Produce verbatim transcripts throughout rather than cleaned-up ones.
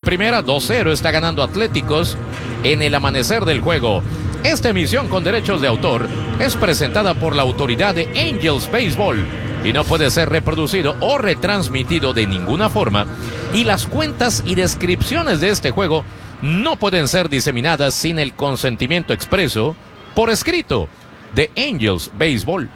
primera, dos cero está ganando Atléticos en el amanecer del juego. Esta emisión con derechos de autor es presentada por la autoridad de Angels Baseball y no puede ser reproducido o retransmitido de ninguna forma, y las cuentas y descripciones de este juego no pueden ser diseminadas sin el consentimiento expreso por escrito de Angels Baseball.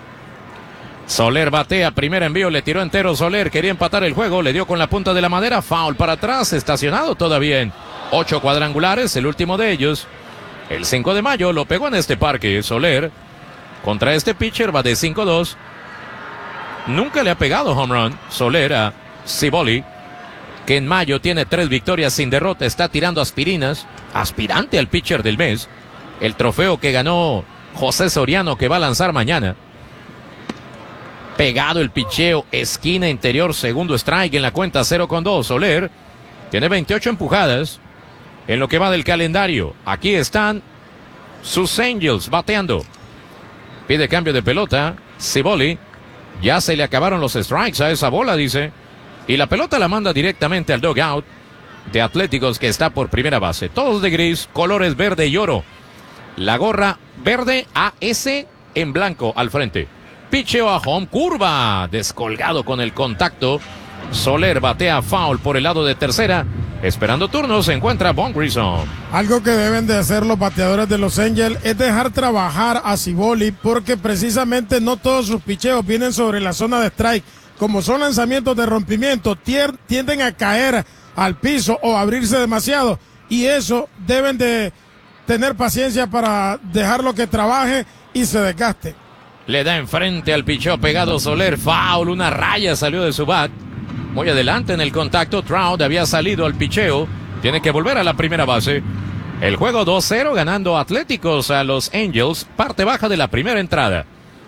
Soler batea, primer envío, le tiró entero Soler, quería empatar el juego, le dio con la punta de la madera, foul para atrás, estacionado todavía en ocho cuadrangulares, el último de ellos. El cinco de mayo lo pegó en este parque. Soler contra este pitcher va de cinco dos. Nunca le ha pegado home run Soler a Ciboli, que en mayo tiene tres victorias sin derrota, está tirando aspirinas, aspirante al pitcher del mes, el trofeo que ganó José Soriano, que va a lanzar mañana. Pegado el picheo, esquina interior, segundo strike en la cuenta, cero con dos. Soler tiene veintiocho empujadas en lo que va del calendario. Aquí están sus Angels bateando. Pide cambio de pelota Ciboli. Ya se le acabaron los strikes a esa bola, dice. Y la pelota la manda directamente al dugout de Atléticos, que está por primera base. Todos de gris, colores verde y oro. La gorra verde A S en blanco al frente. Picheo a home, curva, descolgado con el contacto. Soler batea foul por el lado de tercera. Esperando turno se encuentra Von Grissom. Algo que deben de hacer los bateadores de los Angels es dejar trabajar a Ciboli, porque precisamente no todos sus picheos vienen sobre la zona de strike. Como son lanzamientos de rompimiento, tienden a caer al piso o abrirse demasiado, y eso deben de tener paciencia para dejarlo que trabaje y se desgaste. Le da enfrente al picheo pegado Soler, foul, una raya salió de su bat. Muy adelante en el contacto, Trout había salido al picheo, tiene que volver a la primera base. El juego dos cero ganando Atléticos a los Angels, parte baja de la primera entrada.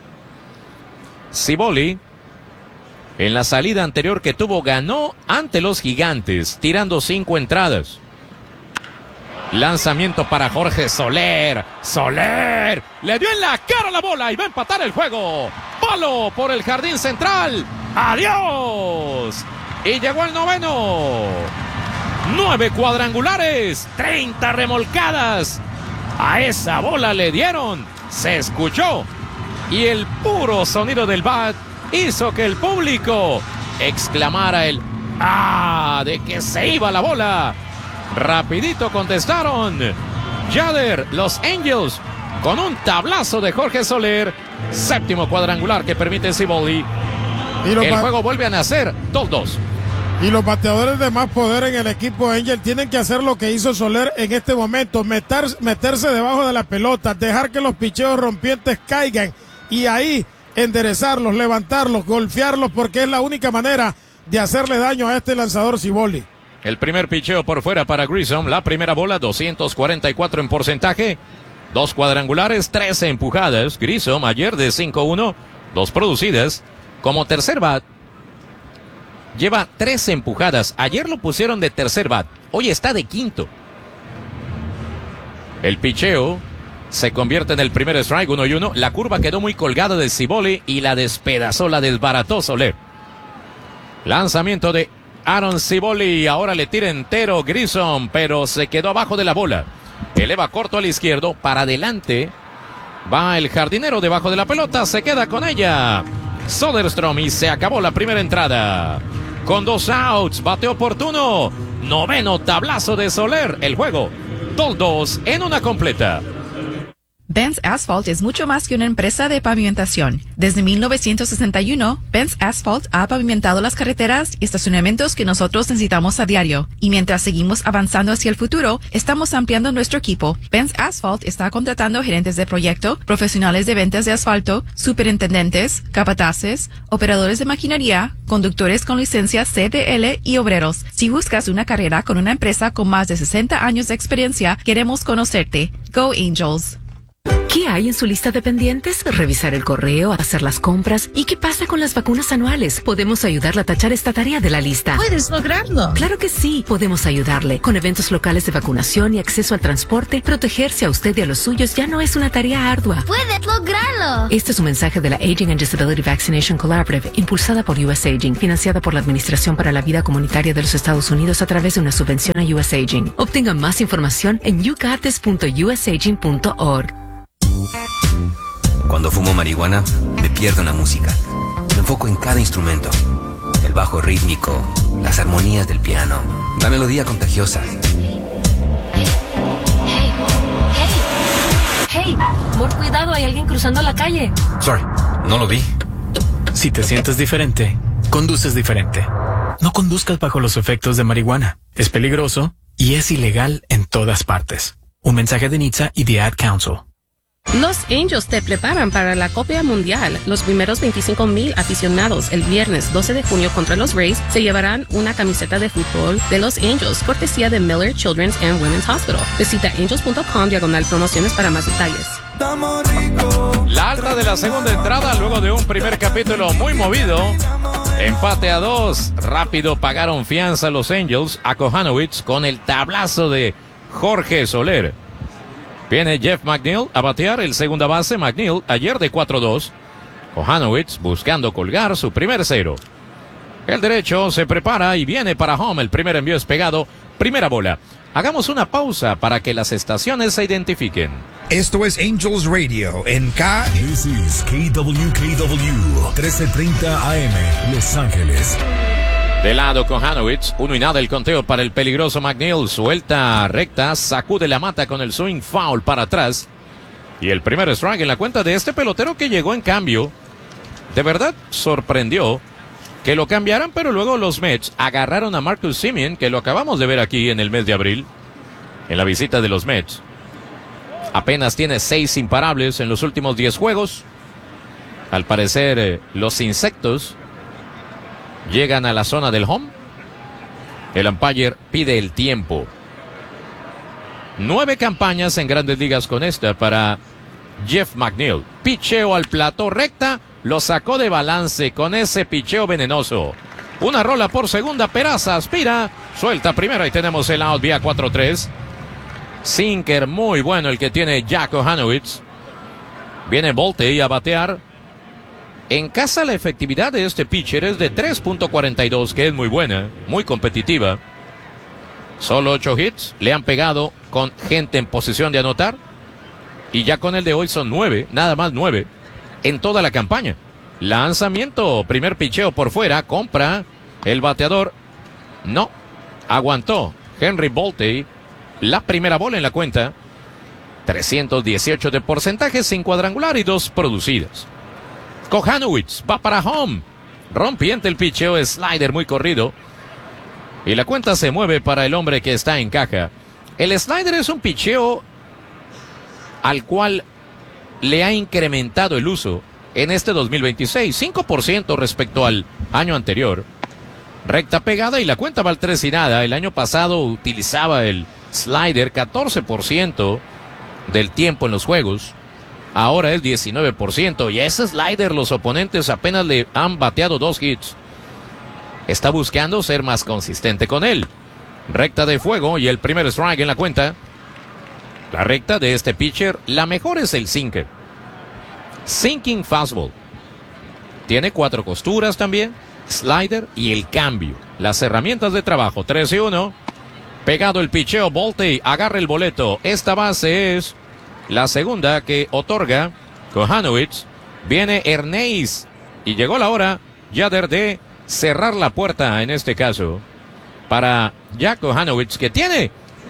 Ciboli, en la salida anterior que tuvo, ganó ante los Gigantes, tirando cinco entradas. Lanzamiento para Jorge Soler. Soler le dio en la cara la bola y va a empatar el juego. Palo por el jardín central. ¡Adiós! Y llegó el noveno. Nueve cuadrangulares, treinta remolcadas. A esa bola le dieron. Se escuchó. Y el puro sonido del bat hizo que el público exclamara el ¡ah! De que se iba la bola. Rapidito contestaron. Yader, los Angels, con un tablazo de Jorge Soler. Séptimo cuadrangular que permite Ciboli. El juego vuelve a nacer dos dos. Y los bateadores de más poder en el equipo Angel tienen que hacer lo que hizo Soler en este momento, meter, meterse debajo de la pelota, dejar que los picheos rompientes caigan y ahí enderezarlos, levantarlos, golpearlos, porque es la única manera de hacerle daño a este lanzador Ciboli. El primer picheo por fuera para Grissom, la primera bola, doscientos cuarenta y cuatro en porcentaje, dos cuadrangulares, trece empujadas. Grissom ayer de cinco uno, dos producidas. Como tercer bat, lleva tres empujadas. Ayer lo pusieron de tercer bat, hoy está de quinto. El picheo se convierte en el primer strike, uno y uno. La curva quedó muy colgada de Ciboli y la despedazó, la desbarató Soler. Lanzamiento de Aaron Ciboli, ahora le tira entero Grissom, pero se quedó abajo de la bola. Eleva corto al izquierdo, para adelante. Va el jardinero debajo de la pelota, se queda con ella Soderstrom y se acabó la primera entrada. Con dos outs, bate oportuno. Noveno tablazo de Soler. El juego dos dos en una completa. Benz Asphalt es mucho más que una empresa de pavimentación. Desde mil novecientos sesenta y uno, Benz Asphalt ha pavimentado las carreteras y estacionamientos que nosotros necesitamos a diario. Y mientras seguimos avanzando hacia el futuro, estamos ampliando nuestro equipo. Benz Asphalt está contratando gerentes de proyecto, profesionales de ventas de asfalto, superintendentes, capataces, operadores de maquinaria, conductores con licencia C D L y obreros. Si buscas una carrera con una empresa con más de sesenta años de experiencia, queremos conocerte. Go Angels! ¿Qué hay en su lista de pendientes? Revisar el correo, hacer las compras. ¿Y qué pasa con las vacunas anuales? Podemos ayudarle a tachar esta tarea de la lista. ¿Puedes lograrlo? Claro que sí. Podemos ayudarle. Con eventos locales de vacunación y acceso al transporte, protegerse a usted y a los suyos ya no es una tarea ardua. ¡Puedes lograrlo! Este es un mensaje de la Aging and Disability Vaccination Collaborative, impulsada por U S Aging, financiada por la Administración para la Vida Comunitaria de los Estados Unidos a través de una subvención a U S Aging. Obtenga más información en you got this punto u s aging punto org. Cuando fumo marihuana, me pierdo en la música. Me enfoco en cada instrumento. El bajo rítmico, las armonías del piano, la melodía contagiosa. Hey, hey, hey, hey, por cuidado, hay alguien cruzando la calle. Sorry, no lo vi. Si te sientes diferente, conduces diferente. No conduzcas bajo los efectos de marihuana. Es peligroso y es ilegal en todas partes. Un mensaje de N H T S A y The Ad Council. Los Angels te preparan para la Copa Mundial. Los primeros veinticinco mil aficionados el viernes doce de junio contra los Rays se llevarán una camiseta de fútbol de los Angels, cortesía de Miller Children's and Women's Hospital. Visita angels punto com diagonal promociones para más detalles. La alta de la segunda entrada luego de un primer capítulo muy movido. Empate a dos. Rápido pagaron fianza los Angels a Kohanowitz con el tablazo de Jorge Soler. Viene Jeff McNeil a batear, el segunda base. McNeil ayer de cuatro dos. Kohanowitz buscando colgar su primer cero. El derecho se prepara y viene para home. El primer envío es pegado. Primera bola. Hagamos una pausa para que las estaciones se identifiquen. Esto es Angels Radio en K. This is K W K W trece treinta A M Los Ángeles. De lado Kohanowitz, uno y nada el conteo para el peligroso McNeil. Suelta recta, sacude la mata con el swing foul para atrás. Y el primer strike en la cuenta de este pelotero que llegó en cambio. De verdad sorprendió que lo cambiaran, pero luego los Mets agarraron a Marcus Semien, que lo acabamos de ver aquí en el mes de abril, en la visita de los Mets. Apenas tiene seis imparables en los últimos diez juegos. Al parecer, eh, los insectos llegan a la zona del home. El umpire pide el tiempo. Nueve campañas en Grandes Ligas con esta para Jeff McNeil. Picheo al plato, recta, lo sacó de balance con ese picheo venenoso. Una rola por segunda, Peraza aspira, suelta primera y tenemos el out vía cuatro tres. Sinker muy bueno el que tiene Jack Kohanowitz. Viene Volte a batear. En casa la efectividad de este pitcher es de tres punto cuarenta y dos, que es muy buena, muy competitiva. Solo ocho hits, le han pegado con gente en posición de anotar. Y ya con el de hoy son nueve, nada más nueve, en toda la campaña. Lanzamiento, primer picheo por fuera, compra el bateador. No, aguantó Henry Volte la primera bola en la cuenta. trescientos dieciocho de porcentaje, sin cuadrangular y dos producidas. Kohanowitz va para home. Rompiente el picheo, slider muy corrido. Y la cuenta se mueve para el hombre que está en caja. El slider es un picheo al cual le ha incrementado el uso en este dos mil veintiséis. cinco por ciento respecto al año anterior. Recta pegada y la cuenta va al tres y nada. El año pasado utilizaba el slider catorce por ciento del tiempo en los juegos. Ahora es diecinueve por ciento y ese slider los oponentes apenas le han bateado dos hits. Está buscando ser más consistente con él. Recta de fuego y el primer strike en la cuenta. La recta de este pitcher, la mejor es el sinker. Sinking fastball. Tiene cuatro costuras también, slider y el cambio. Las herramientas de trabajo, tres y uno. Pegado el picheo, Volte agarra el boleto. Esta base es la segunda que otorga Kohanowitz. Viene Erneiz y llegó la hora ya de cerrar la puerta en este caso para Jack Kohanowitz, que tiene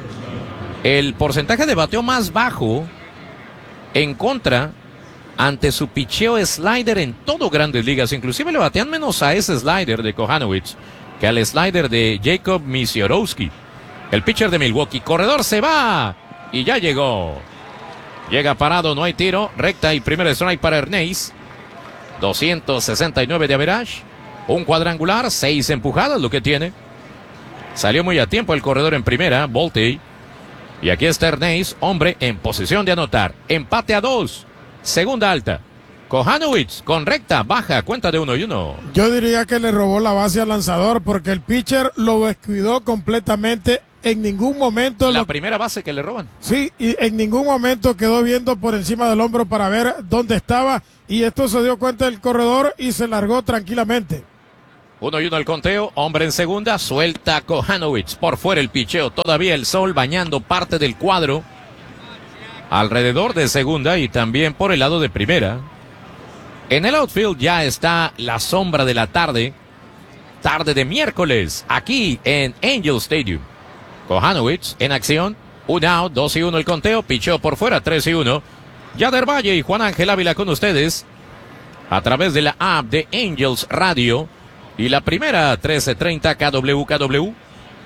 el porcentaje de bateo más bajo en contra ante su picheo slider en todo Grandes Ligas. Inclusive le batean menos a ese slider de Kohanowitz que al slider de Jacob Misiorowski, el pitcher de Milwaukee. Corredor se va y ya llegó. Llega parado, no hay tiro. Recta y primer strike para Erneiz. doscientos sesenta y nueve de average. Un cuadrangular, seis empujadas lo que tiene. Salió muy a tiempo el corredor en primera, Volte. Y aquí está Ernest, hombre en posición de anotar. Empate a dos. Segunda alta. Kohanowitz con recta, baja, cuenta de uno y uno. Yo diría que le robó la base al lanzador porque el pitcher lo descuidó completamente. En ningún momento... La lo... primera base que le roban. Sí, y en ningún momento quedó viendo por encima del hombro para ver dónde estaba. Y esto se dio cuenta el corredor y se largó tranquilamente. Uno y uno el conteo, hombre en segunda, suelta Kohanowitz. Por fuera el picheo, todavía el sol bañando parte del cuadro. Alrededor de segunda y también por el lado de primera. En el outfield ya está la sombra de la tarde. Tarde de miércoles, aquí en Angel Stadium. Kohanowitz en acción. Un out, dos y uno el conteo. Picheo por fuera, tres y uno. Yader Valle y Juan Ángel Ávila con ustedes. A través de la app de Angels Radio. Y la primera, trece treinta K W K W.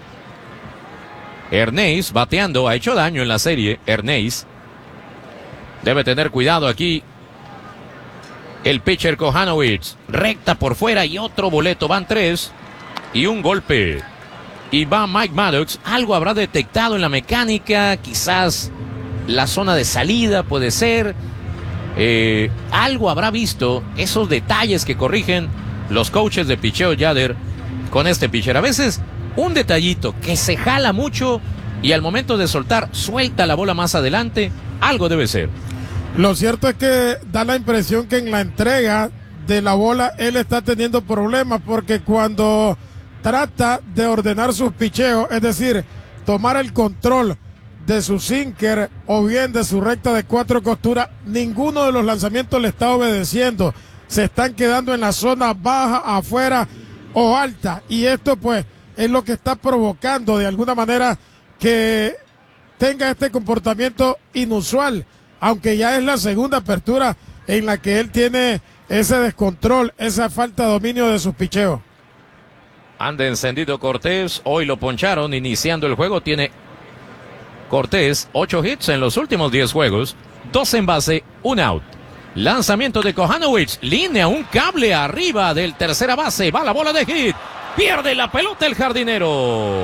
Ernest bateando, ha hecho daño en la serie. Ernest debe tener cuidado aquí. El pitcher Kohanowitz, recta por fuera y otro boleto, van tres y un golpe. Y va Mike Maddox, algo habrá detectado en la mecánica, quizás la zona de salida puede ser, eh, algo habrá visto, esos detalles que corrigen los coaches de picheo Yader con este pitcher. A veces un detallito que se jala mucho y al momento de soltar suelta la bola más adelante, algo debe ser. Lo cierto es que da la impresión que en la entrega de la bola él está teniendo problemas porque cuando trata de ordenar sus picheos, es decir, tomar el control de su sinker o bien de su recta de cuatro costuras, ninguno de los lanzamientos le está obedeciendo. Se están quedando en la zona baja, afuera o alta. Y esto pues es lo que está provocando de alguna manera que tenga este comportamiento inusual. Aunque ya es la segunda apertura en la que él tiene ese descontrol, esa falta de dominio de sus picheos. Anda encendido Cortés, hoy lo poncharon iniciando el juego, tiene Cortés ocho hits en los últimos diez juegos, dos en base, un out. Lanzamiento de Kohanowitz, línea un cable arriba del tercera base, va la bola de hit, pierde la pelota el jardinero.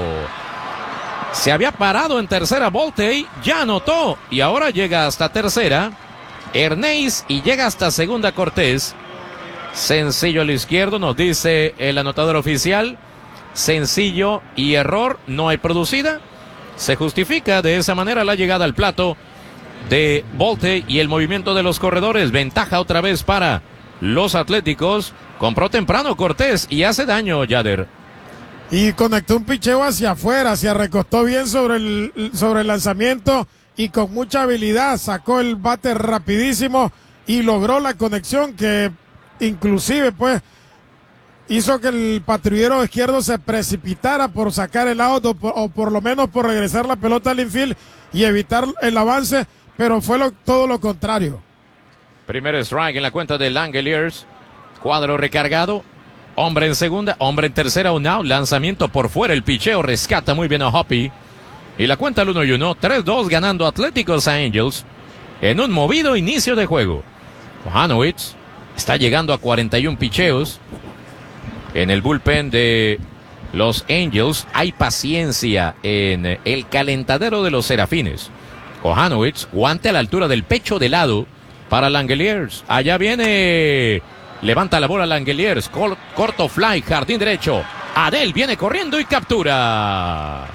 Se había parado en tercera Voltey, ya anotó y ahora llega hasta tercera. Ernest y llega hasta segunda Cortés. Sencillo al izquierdo, nos dice el anotador oficial. Sencillo y error, no hay producida. Se justifica de esa manera la llegada al plato de Voltey y el movimiento de los corredores. Ventaja otra vez para los Atléticos. Compró temprano Cortés y hace daño Yader. Y conectó un picheo hacia afuera, se recostó bien sobre el, sobre el lanzamiento y con mucha habilidad sacó el bate rapidísimo y logró la conexión que inclusive pues hizo que el patrullero izquierdo se precipitara por sacar el out o por, o por lo menos por regresar la pelota al infield y evitar el avance, pero fue lo, todo lo contrario. Primer strike en la cuenta de Langeliers, cuadro recargado. Hombre en segunda, hombre en tercera, un out, lanzamiento por fuera, el picheo rescata muy bien a Hoppy. Y la cuenta al uno y uno, tres dos ganando Atléticos a Angels en un movido inicio de juego. Kohanowitz está llegando a cuarenta y uno picheos. En el bullpen de los Angels hay paciencia en el calentadero de los Serafines. Kohanowitz, guante a la altura del pecho de lado para Langeliers. Allá viene... Levanta la bola Langeliers, Cor corto fly, jardín derecho. Adel viene corriendo y captura.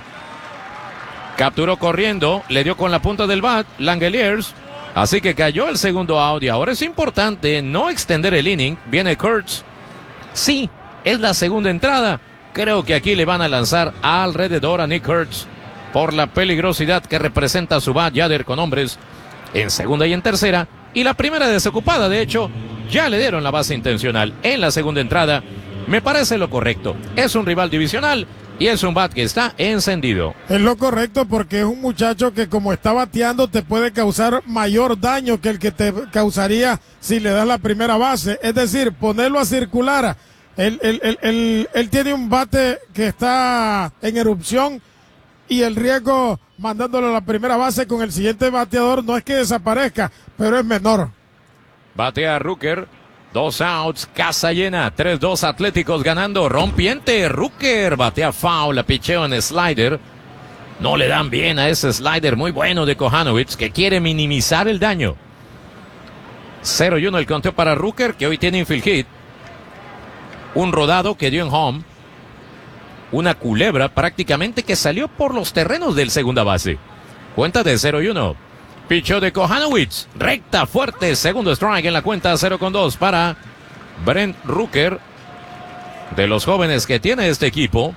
Capturó corriendo, le dio con la punta del bat Langeliers. Así que cayó el segundo out y ahora es importante no extender el inning. Viene Kurtz. Sí, es la segunda entrada. Creo que aquí le van a lanzar alrededor a Nick Kurtz por la peligrosidad que representa su bat Yader con hombres en segunda y en tercera. Y la primera desocupada, de hecho, ya le dieron la base intencional en la segunda entrada. Me parece lo correcto. Es un rival divisional y es un bat que está encendido. Es lo correcto porque es un muchacho que como está bateando te puede causar mayor daño que el que te causaría si le das la primera base. Es decir, ponerlo a circular. Él, él, él, él, él tiene un bate que está en erupción y el riesgo mandándolo a la primera base con el siguiente bateador no es que desaparezca, pero es menor. Batea Rooker, dos outs, casa llena, tres dos Atléticos ganando, rompiente, Rooker, batea foul, la picheo en slider, no le dan bien a ese slider muy bueno de Kohanowitz, que quiere minimizar el daño. cero y uno el conteo para Rooker, que hoy tiene infield hit. Un rodado que dio en home. Una culebra prácticamente que salió por los terrenos del segunda base. Cuenta de cero y uno. Pichó de Kohanowitz. Recta fuerte. Segundo strike en la cuenta cero con dos para Brent Rooker. De los jóvenes que tiene este equipo.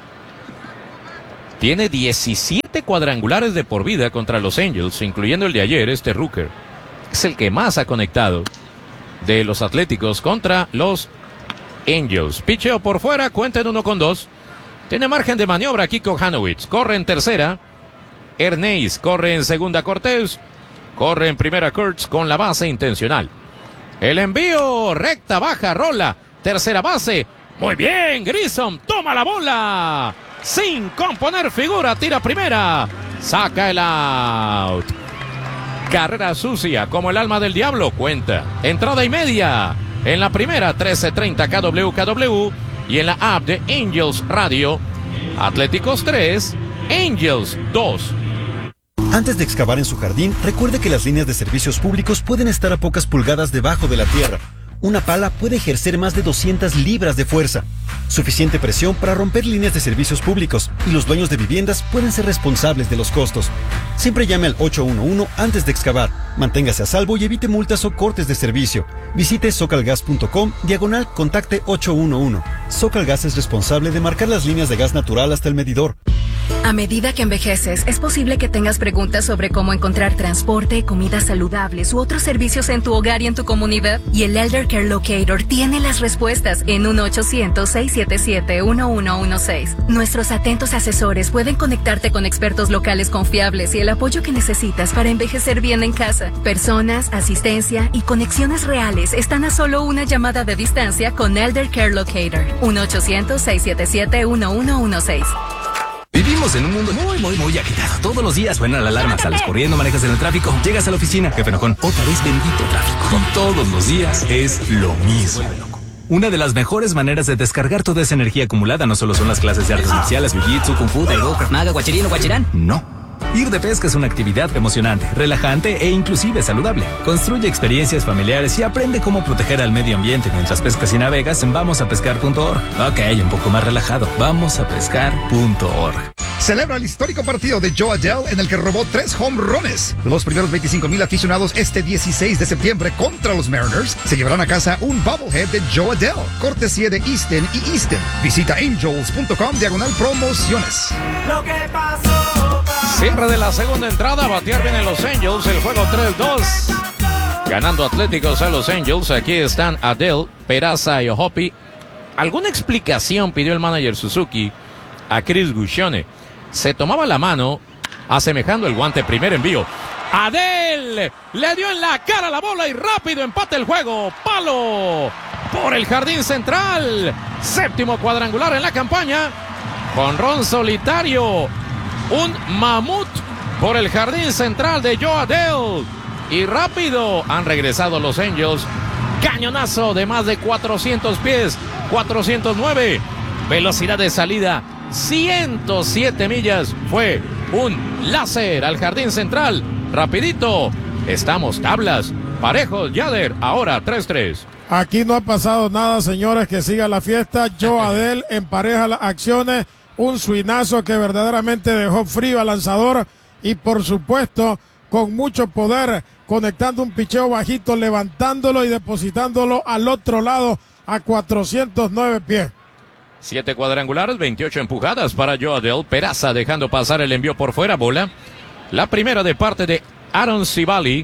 Tiene diecisiete cuadrangulares de por vida contra los Angels, incluyendo el de ayer, este Rooker. Es el que más ha conectado de los Atléticos contra los Angels. Picheo por fuera, cuenta en uno con dos. Tiene margen de maniobra aquí Kohanowitz. Corre en tercera. Ernest corre en segunda Cortés. Corre en primera Kurtz con la base intencional. El envío, recta, baja, rola. Tercera base. Muy bien, Grissom toma la bola. Sin componer figura, tira primera. Saca el out. Carrera sucia como el alma del diablo, cuenta. Entrada y media. En la primera, trece treinta K W K W. Y en la app de Angels Radio, Atléticos tres, Angels dos. Antes de excavar en su jardín, recuerde que las líneas de servicios públicos pueden estar a pocas pulgadas debajo de la tierra. Una pala puede ejercer más de doscientas libras de fuerza. Suficiente presión para romper líneas de servicios públicos, y los dueños de viviendas pueden ser responsables de los costos. Siempre llame al ocho uno uno antes de excavar. Manténgase a salvo y evite multas o cortes de servicio. Visite socalgas punto com, diagonal, contacte ocho uno uno. Socalgas es responsable de marcar las líneas de gas natural hasta el medidor. A medida que envejeces, es posible que tengas preguntas sobre cómo encontrar transporte, comidas saludables u otros servicios en tu hogar y en tu comunidad. Y el Elder Care Locator tiene las respuestas en uno ochocientos, seiscientos setenta y siete, uno uno uno seis. Nuestros atentos asesores pueden conectarte con expertos locales confiables y el apoyo que necesitas para envejecer bien en casa. Personas, asistencia y conexiones reales están a solo una llamada de distancia con Elder Care Locator. uno ochocientos, seiscientos setenta y siete, uno uno uno seis. Vivimos en un mundo muy, muy, muy agitado. Todos los días suena la alarma, sales corriendo, manejas en el tráfico, llegas a la oficina, jefe enojón, otra vez bendito tráfico. Y todos los días es lo mismo. Una de las mejores maneras de descargar toda esa energía acumulada no solo son las clases de artes marciales, jiu-jitsu, kung fu, taekwondo, krav maga, guachirino, guachirán. No. Ir de pesca es una actividad emocionante, relajante e inclusive saludable. Construye experiencias familiares y aprende cómo proteger al medio ambiente mientras pescas y navegas en vamos a pescar punto org. Ok, un poco más relajado. vamos a pescar punto org. Celebra el histórico partido de Joe Adell en el que robó tres home runs. Los primeros veinticinco mil aficionados este dieciséis de septiembre contra los Mariners se llevarán a casa un bobblehead de Joe Adell, cortesía de Easton y Easton. Visita angels punto com diagonal promociones. Lo que pasó. Cierre de la segunda entrada, batear bien en los Angels, el juego tres dos. Ganando Atléticos a los Angels, aquí están Adell, Peraza y Hoppy. ¿Alguna explicación pidió el manager Suzuki a Chris Guccione? Se tomaba la mano, asemejando el guante, primer envío. Adell le dio en la cara la bola y rápido empate el juego. Palo por el jardín central. Séptimo cuadrangular en la campaña. Jonrón solitario. Un mamut por el jardín central de Joe Adell. Y rápido han regresado los Angels. Cañonazo de más de cuatrocientos pies. cuatrocientos nueve. Velocidad de salida ciento siete millas. Fue un láser al jardín central. Rapidito. Estamos tablas. Parejos, Yader. Ahora tres tres. Aquí no ha pasado nada, señores. Que siga la fiesta. Joe Adell empareja las acciones. Un swinazo que verdaderamente dejó frío al lanzador. Y por supuesto, con mucho poder, conectando un picheo bajito, levantándolo y depositándolo al otro lado a cuatrocientos nueve pies. Siete cuadrangulares, veintiocho empujadas para Joe Adell. Peraza dejando pasar el envío por fuera, bola. La primera de parte de Aaron Civali,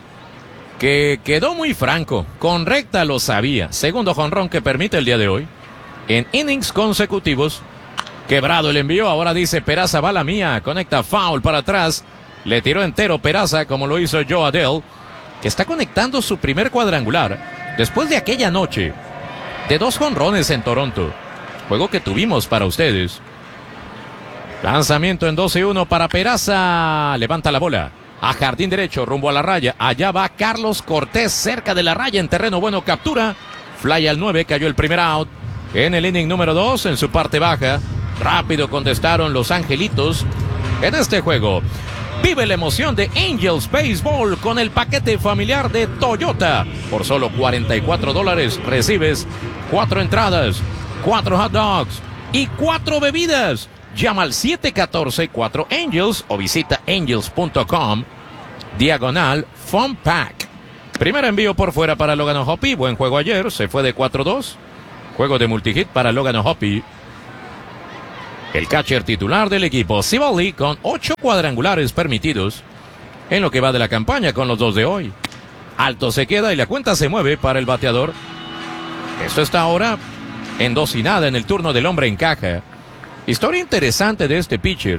que quedó muy franco. Con recta lo sabía. Segundo jonrón que permite el día de hoy. En innings consecutivos. Quebrado el envío, ahora dice Peraza va la mía. Conecta foul para atrás. Le tiró entero Peraza como lo hizo Joe Adell, que está conectando su primer cuadrangular después de aquella noche de dos jonrones en Toronto. Juego que tuvimos para ustedes. Lanzamiento en doce uno para Peraza. Levanta la bola a jardín derecho, rumbo a la raya. Allá va Carlos Cortés, cerca de la raya, en terreno bueno, captura. Fly al nueve, cayó el primer out. En el inning número dos, en su parte baja. Rápido contestaron los Angelitos. en este juego. Vive la emoción de Angels Baseball con el paquete familiar de Toyota. Por solo cuarenta y cuatro dólares recibes cuatro entradas, cuatro hot dogs y cuatro bebidas. Llama al siete uno cuatro cuatro Angels o visita angels punto com diagonal Fun Pack. Primer envío por fuera para Logan O'Hoppe. Buen juego ayer, se fue de cuatro dos. Juego de multihit para Logan O'Hoppe. El catcher titular del equipo, Civoli, con ocho cuadrangulares permitidos en lo que va de la campaña con los dos de hoy. Alto se queda y la cuenta se mueve para el bateador. Esto está ahora en dos y nada en el turno del hombre en caja. Historia interesante de este pitcher,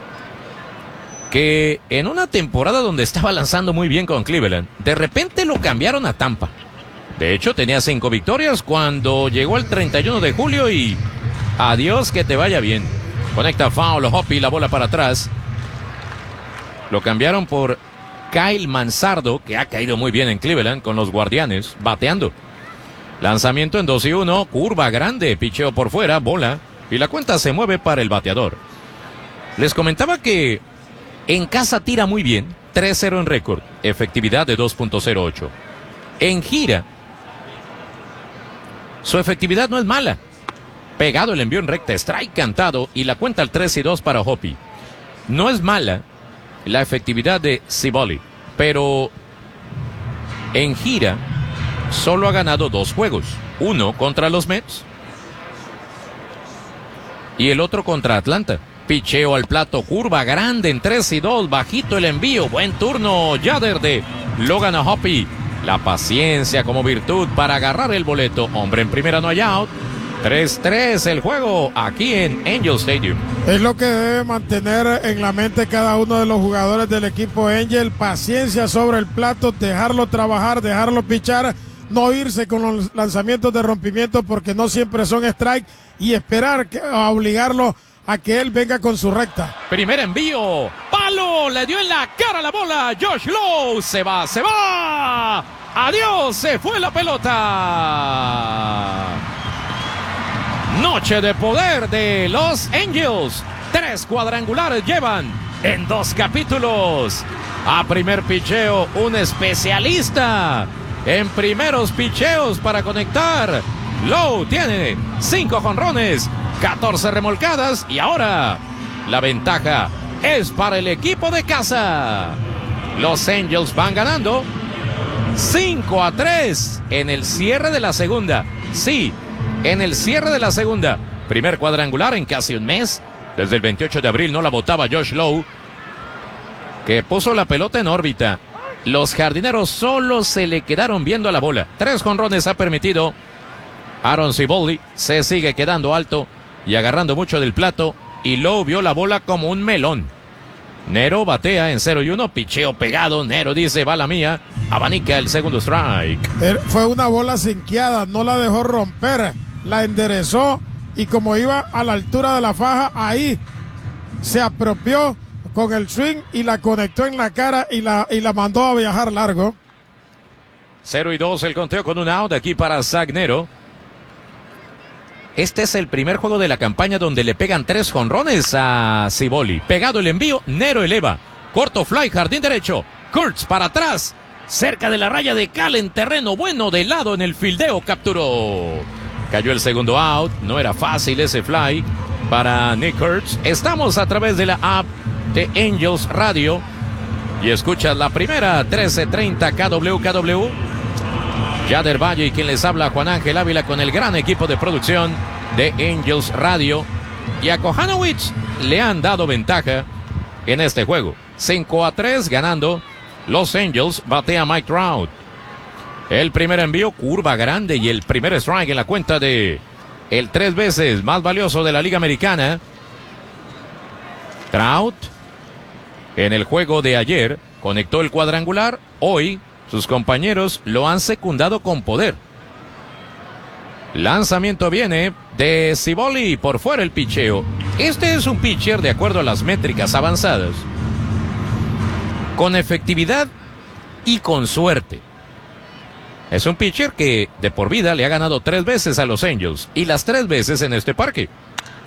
que en una temporada donde estaba lanzando muy bien con Cleveland, de repente lo cambiaron a Tampa. De hecho, tenía cinco victorias cuando llegó el treinta y uno de julio y adiós, que te vaya bien. Conecta foul, O'Hoppe, la bola para atrás. Lo cambiaron por Kyle Manzardo, que ha caído muy bien en Cleveland con los Guardianes, bateando. Lanzamiento en dos y uno, curva grande, picheo por fuera, bola, y la cuenta se mueve para el bateador. Les comentaba que en casa tira muy bien, tres cero en récord, efectividad de dos punto cero ocho. En gira, su efectividad no es mala. Pegado el envío en recta, strike cantado y la cuenta al tres y dos para O'Hoppe. No es mala la efectividad de Civoli, pero en gira solo ha ganado dos juegos. Uno contra los Mets y el otro contra Atlanta. Picheo al plato, curva grande en tres y dos, bajito el envío. Buen turno, Yader de Logan O'Hoppe. La paciencia como virtud para agarrar el boleto. Hombre en primera, no hay out. tres tres el juego aquí en Angel Stadium. Es lo que debe mantener en la mente cada uno de los jugadores del equipo Angel. Paciencia sobre el plato, dejarlo trabajar, dejarlo pichar, no irse con los lanzamientos de rompimiento porque no siempre son strike y esperar que, a obligarlo a que él venga con su recta. Primer envío, palo, le dio en la cara la bola, Josh Lowe, se va, se va, adiós, se fue la pelota. Noche de poder de los Angels, tres cuadrangulares llevan en dos capítulos. A primer picheo, un especialista en primeros picheos para conectar. Lowe tiene cinco jonrones, catorce remolcadas y ahora la ventaja es para el equipo de casa. Los Angels van ganando cinco a tres en el cierre de la segunda. Sí, en el cierre de la segunda. Primer cuadrangular en casi un mes. Desde el veintiocho de abril no la botaba Josh Lowe, que puso la pelota en órbita. Los jardineros solo se le quedaron viendo a la bola. Tres jonrones ha permitido Aaron Civoli, se sigue quedando alto y agarrando mucho del plato, y Lowe vio la bola como un melón. Nero batea en cero y uno, picheo pegado, Nero dice, va la mía, abanica el segundo strike. Fue una bola cinqueada, no la dejó romper, la enderezó y como iba a la altura de la faja, ahí se apropió con el swing y la conectó en la cara y la, y la mandó a viajar largo. cero y dos el conteo con un out aquí para Zach Nero. Este es el primer juego de la campaña donde le pegan tres jonrones a Civoli. Pegado el envío, Nero eleva. Corto fly, jardín derecho. Kurtz para atrás. Cerca de la raya de cal en terreno bueno de lado en el fildeo. Capturó. Cayó el segundo out. No era fácil ese fly para Nick Kurtz. Estamos a través de la app de Angels Radio. Y escuchas la primera, trece treinta K W K W. Yader Valle y quien les habla, Juan Ángel Ávila, con el gran equipo de producción de Angels Radio. Y a Kohanowicz le han dado ventaja en este juego. cinco a tres ganando los Angels. Batea Mike Trout. El primer envío, curva grande y el primer strike en la cuenta de el tres veces más valioso de la Liga Americana. Trout en el juego de ayer conectó el cuadrangular. Hoy sus compañeros lo han secundado con poder. Lanzamiento viene de Civoli, por fuera el picheo. Este es un pitcher de acuerdo a las métricas avanzadas, con efectividad y con suerte. Es un pitcher que de por vida le ha ganado tres veces a los Angels y las tres veces en este parque.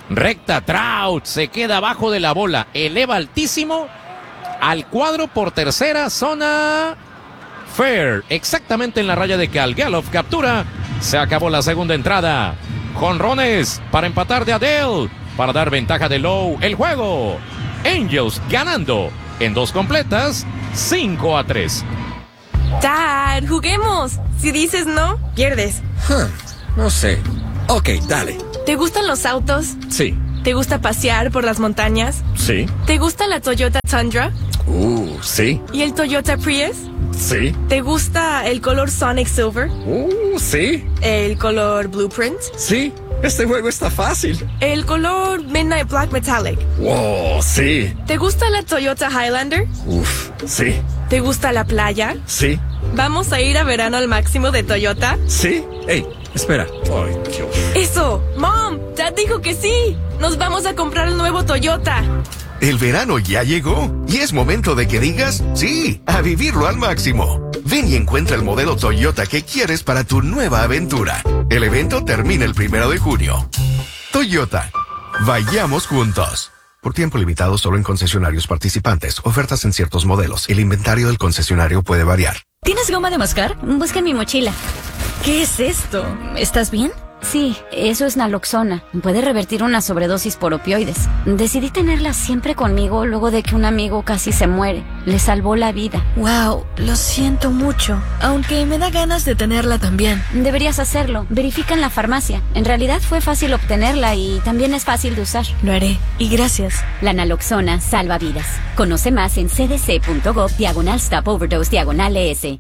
Recta, Trout se queda abajo de la bola, eleva altísimo al cuadro por tercera, zona fair, exactamente en la raya de Cal. Gelof captura, se acabó la segunda entrada. Jonrones para empatar de Adele, para dar ventaja de Lowe. El juego, Angels ganando en dos completas, cinco a tres. Dad, juguemos. Si dices no, pierdes. Huh, no sé. Ok, dale. ¿Te gustan los autos? Sí. ¿Te gusta pasear por las montañas? Sí. ¿Te gusta la Toyota Tundra? Uh, sí. ¿Y el Toyota Prius? Sí. ¿Te gusta el color Sonic Silver? Uh, sí. ¿El color Blueprint? Sí. Este juego está fácil. ¿El color Midnight Black Metallic? Wow, sí. ¿Te gusta la Toyota Highlander? Uf, sí. ¿Te gusta la playa? Sí. ¿Vamos a ir a verano al máximo de Toyota? Sí. Ey, espera. Ay, Dios. ¡Eso! ¡Mom! Dad dijo que sí. Nos vamos a comprar el nuevo Toyota. El verano ya llegó y es momento de que digas sí, a vivirlo al máximo. Ven y encuentra el modelo Toyota que quieres para tu nueva aventura. El evento termina el primero de junio. Toyota. Vayamos juntos. Por tiempo limitado solo en concesionarios participantes. Ofertas en ciertos modelos. El inventario del concesionario puede variar. ¿Tienes goma de mascar? Busca en mi mochila. ¿Qué es esto? ¿Estás bien? Sí, eso es naloxona. Puede revertir una sobredosis por opioides. Decidí tenerla siempre conmigo luego de que un amigo casi se muere. Le salvó la vida. Wow, lo siento mucho. Aunque me da ganas de tenerla también. Deberías hacerlo. Verifica en la farmacia. En realidad fue fácil obtenerla y también es fácil de usar. Lo haré. Y gracias. La naloxona salva vidas. Conoce más en cdc.gov diagonal stop overdose diagonal ES.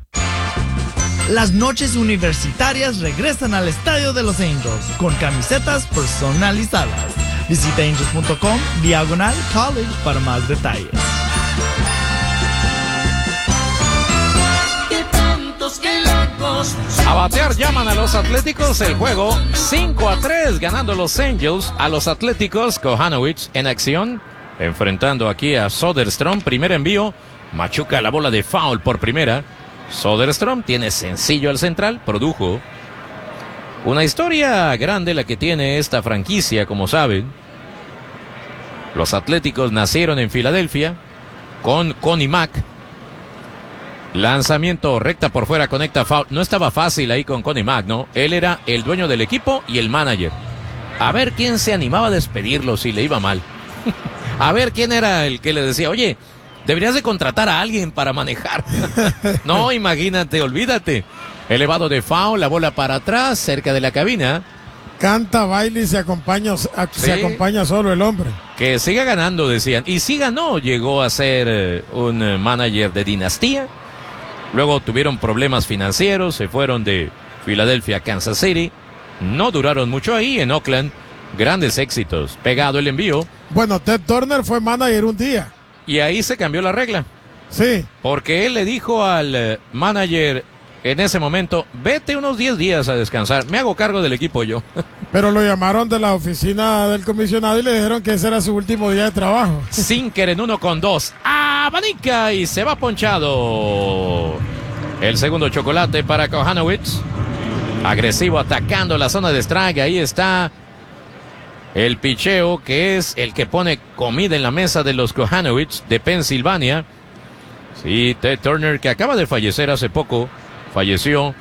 Las noches universitarias regresan al Estadio de los Angels con camisetas personalizadas. Visita angels.com diagonal college para más detalles. A batear llaman a los Atléticos, el juego cinco a tres, ganando los Angels a los Atléticos. Kohanowicz en acción, enfrentando aquí a Soderstrom. Primer envío, machuca la bola de foul por primera. Soderstrom tiene sencillo al central, produjo una historia grande la que tiene esta franquicia, como saben. Los Atléticos nacieron en Filadelfia con Connie Mack. Lanzamiento recta por fuera, conecta foul. No estaba fácil ahí con Connie Mack, ¿no? Él era el dueño del equipo y el manager. A ver quién se animaba a despedirlo si le iba mal. A ver quién era el que le decía, oye, deberías de contratar a alguien para manejar. No, imagínate, olvídate. Elevado de foul, la bola para atrás, cerca de la cabina. Canta, baila y se acompaña, se Sí. acompaña solo el hombre. Que siga ganando, decían. Y sí ganó, llegó a ser eh, un eh, manager de dinastía. Luego tuvieron problemas financieros, se fueron de Filadelfia a Kansas City. No duraron mucho ahí en Oakland. Grandes éxitos. Pegado el envío. Bueno, Ted Turner fue manager un día. Y ahí se cambió la regla. Sí. Porque él le dijo al eh, manager en ese momento, vete unos diez días a descansar, me hago cargo del equipo yo. Pero lo llamaron de la oficina del comisionado y le dijeron que ese era su último día de trabajo. Sinker en uno con dos, abanica y se va ponchado. El segundo chocolate para Kohanowicz. Agresivo atacando la zona de strike, ahí está el picheo, que es el que pone comida en la mesa de los Kohanowicz de Pensilvania. Sí, Ted Turner, que acaba de fallecer hace poco, falleció.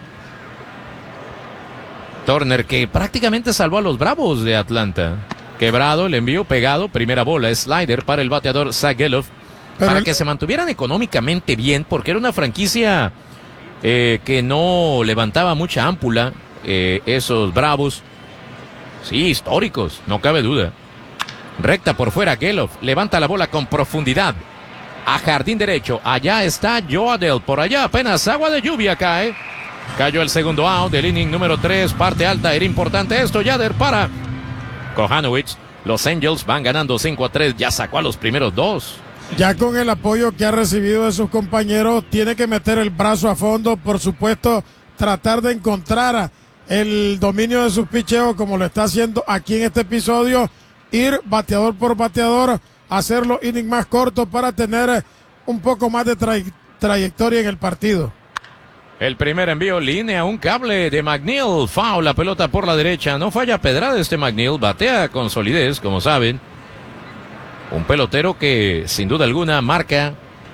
Turner, que prácticamente salvó a los Bravos de Atlanta. Quebrado, el envío pegado, primera bola, slider para el bateador Zach Gelof, para el... que se mantuvieran económicamente bien, porque era una franquicia eh, que no levantaba mucha ámpula, eh, esos Bravos. Sí, históricos, no cabe duda. Recta por fuera, Gelof levanta la bola con profundidad a jardín derecho. Allá está Jo Adell, por allá apenas agua de lluvia cae. Cayó el segundo out del inning número tres, parte alta. Era importante esto, Yader para Kohanowicz. Los Angels van ganando cinco a tres, ya sacó a los primeros dos. Ya con el apoyo que ha recibido de sus compañeros, tiene que meter el brazo a fondo, por supuesto, tratar de encontrar a el dominio de sus picheos como lo está haciendo aquí en este episodio, ir bateador por bateador, hacer los innings más cortos para tener un poco más de tra- trayectoria en el partido. El primer envío, línea, un cable de McNeil. Foul, la pelota por la derecha. No falla pedrada este McNeil. Batea con solidez, como saben. Un pelotero que, sin duda alguna, marca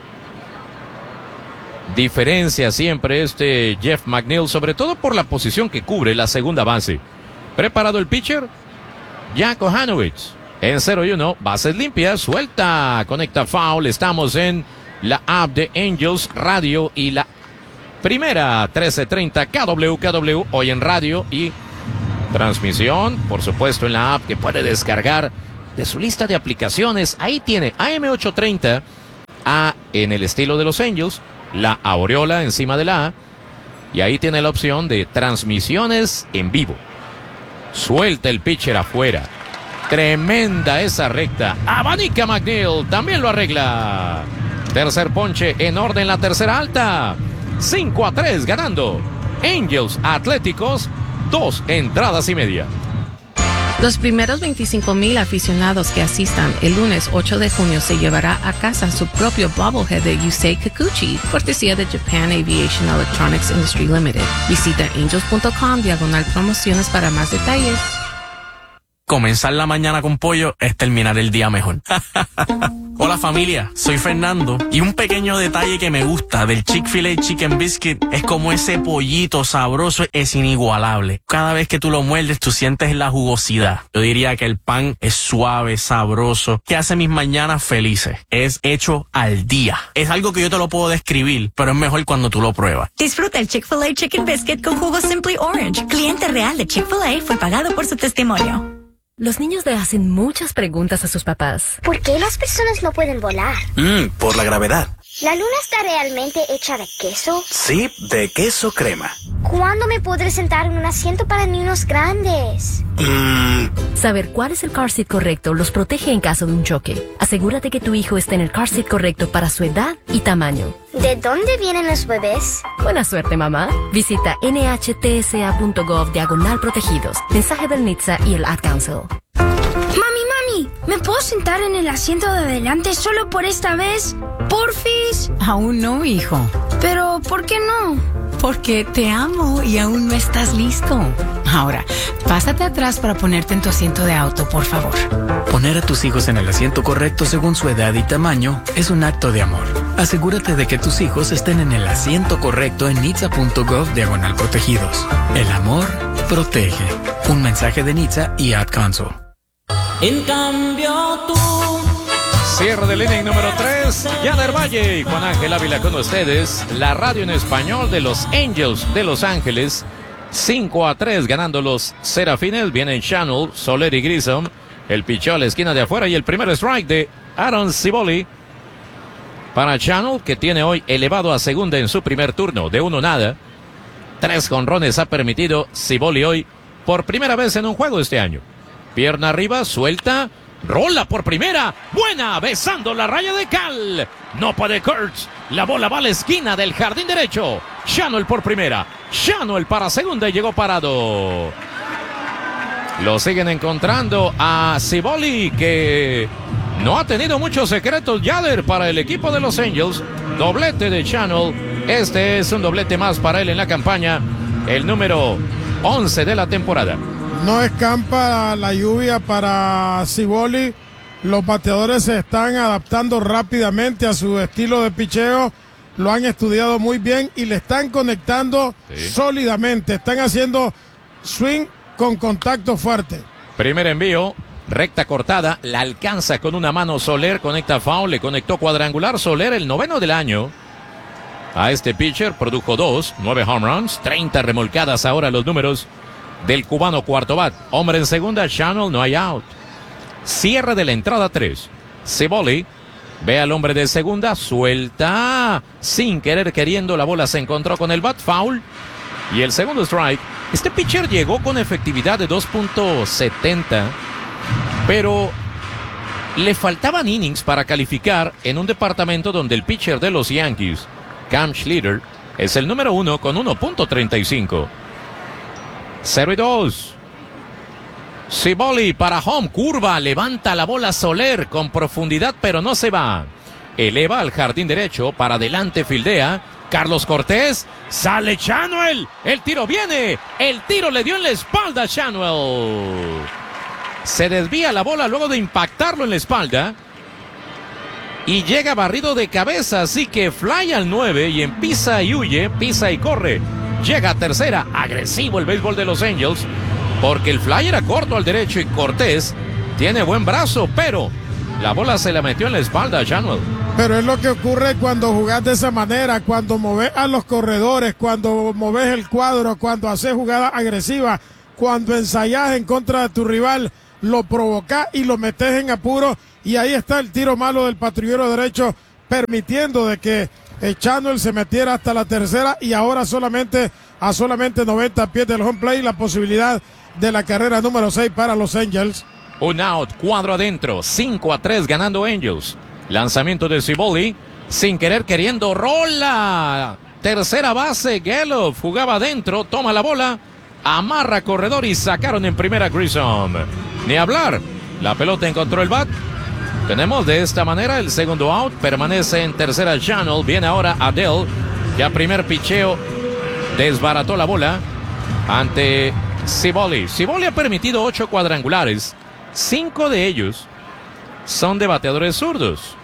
diferencia siempre este Jeff McNeil, sobre todo por la posición que cubre la segunda base. Preparado el pitcher, Jack Ohanowitz. En cero y uno, bases limpias, suelta, conecta foul. Estamos en la app de Angels Radio y la primera trece treinta K W K W, hoy en radio y transmisión, por supuesto en la app que puede descargar de su lista de aplicaciones. Ahí tiene A M ochocientos treinta, A en el estilo de los Angels, la aureola encima de la A, y ahí tiene la opción de transmisiones en vivo. Suelta el pitcher afuera. Tremenda esa recta. Abanica McNeil, también lo arregla. Tercer ponche en orden, la tercera alta. cinco a tres ganando Angels Atléticos, dos entradas y media. Los primeros veinticinco mil aficionados que asistan el lunes ocho de junio se llevará a casa su propio bobblehead de Yusei Kikuchi, cortesía de Japan Aviation Electronics Industry Limited. Visita angels punto com diagonal promociones para más detalles. Comenzar la mañana con pollo es terminar el día mejor. Hola familia, soy Fernando y un pequeño detalle que me gusta del Chick-fil-A Chicken Biscuit es como ese pollito sabroso es inigualable. Cada vez que tú lo muerdes tú sientes la jugosidad. Yo diría que el pan es suave, sabroso, que hace mis mañanas felices. Es hecho al día. Es algo que yo te lo puedo describir, pero es mejor cuando tú lo pruebas. Disfruta el Chick-fil-A Chicken Biscuit con jugo Simply Orange. Cliente real de Chick-fil-A fue pagado por su testimonio. Los niños le hacen muchas preguntas a sus papás. ¿Por qué las personas no pueden volar? Mm, por la gravedad. ¿La luna está realmente hecha de queso? Sí, de queso crema. ¿Cuándo me podré sentar en un asiento para niños grandes? Mm. Saber cuál es el car seat correcto los protege en caso de un choque. Asegúrate que tu hijo esté en el car seat correcto para su edad y tamaño. ¿De dónde vienen los bebés? Buena suerte, mamá. Visita N H T S A punto gov diagonal protegidos. Mensaje del N H T S A y el Ad Council. Mami, mami, ¿me puedo sentar en el asiento de adelante solo por esta vez? ¿Porfis? Aún no, hijo. Pero, ¿por qué no? Porque te amo y aún no estás listo. Ahora, pásate atrás para ponerte en tu asiento de auto, por favor. Poner a tus hijos en el asiento correcto según su edad y tamaño es un acto de amor. Asegúrate de que tus hijos estén en el asiento correcto en N H T S A punto gov diagonal protegidos. El amor protege. Un mensaje de N H T S A y Ad Council. En cambio tú. Cierre del inning número tres, Yader Valle y Juan Ángel Ávila con ustedes. La radio en español de los Angels de Los Ángeles. cinco a tres ganando los Serafines. Vienen Channel, Soler y Grissom. El pichó a la esquina de afuera y el primer strike de Aaron Civoli. Para Channel, que tiene hoy elevado a segunda en su primer turno, de uno nada. Tres jonrones ha permitido Civoli hoy por primera vez en un juego este año. Pierna arriba, suelta, rola por primera, buena, besando la raya de cal. No puede Kurtz, la bola va a la esquina del jardín derecho. Channel por primera, Channel para segunda y llegó parado. Lo siguen encontrando a Civoli, que no ha tenido muchos secretos, Yader, para el equipo de los Angels. Doblete de Channel, este es un doblete más para él en la campaña, el número once de la temporada. No escampa la lluvia para Civoli. Los bateadores se están adaptando rápidamente a su estilo de picheo. Lo han estudiado muy bien y le están conectando sí. sólidamente. Están haciendo swing con contacto fuerte. Primer envío, recta cortada, la alcanza con una mano Soler, conecta foul, le conectó cuadrangular. Soler, el noveno del año. A este pitcher produjo dos, nueve home runs, treinta remolcadas ahora los números del cubano cuarto bat. Hombre en segunda, Channel, no hay out. Cierre de la entrada tres. Civoli ve al hombre de segunda, suelta. Sin querer queriendo, la bola se encontró con el bat, foul. Y el segundo strike. Este pitcher llegó con efectividad de dos punto setenta. Pero le faltaban innings para calificar en un departamento donde el pitcher de los Yankees, Cam Schlitter, es el número uno con uno punto treinta y cinco. cero y dos. Civoli para home, curva, levanta la bola Soler con profundidad, pero no se va. Eleva al jardín derecho, para adelante fildea, Carlos Cortés, sale Chanuel, el tiro viene, el tiro le dio en la espalda a Chanuel. Se desvía la bola luego de impactarlo en la espalda y llega barrido de cabeza, así que fly al nueve y en pisa y huye, pisa y corre. Llega a tercera, agresivo el béisbol de los Angels, porque el fly era corto al derecho y Cortés tiene buen brazo, pero la bola se la metió en la espalda a Chanuel. Pero es lo que ocurre cuando jugás de esa manera, cuando moves a los corredores, cuando moves el cuadro, cuando haces jugadas agresivas, cuando ensayás en contra de tu rival, lo provocás y lo metes en apuro, y ahí está el tiro malo del patrullero derecho, permitiendo de que el Chanuel se metiera hasta la tercera y ahora solamente a solamente noventa pies del home plate, la posibilidad de la carrera número seis para los Angels. Un out, cuadro adentro, cinco a tres ganando Angels. Lanzamiento de Ciboli, sin querer queriendo, rola. Tercera base, Gallup jugaba adentro, toma la bola, amarra corredor y sacaron en primera Grissom. Ni hablar, la pelota encontró el bat. Tenemos de esta manera el segundo out, permanece en tercera Chanuel, viene ahora Adell, ya primer picheo, desbarató la bola ante Ciboli. Ciboli ha permitido ocho cuadrangulares, cinco de ellos son de bateadores zurdos.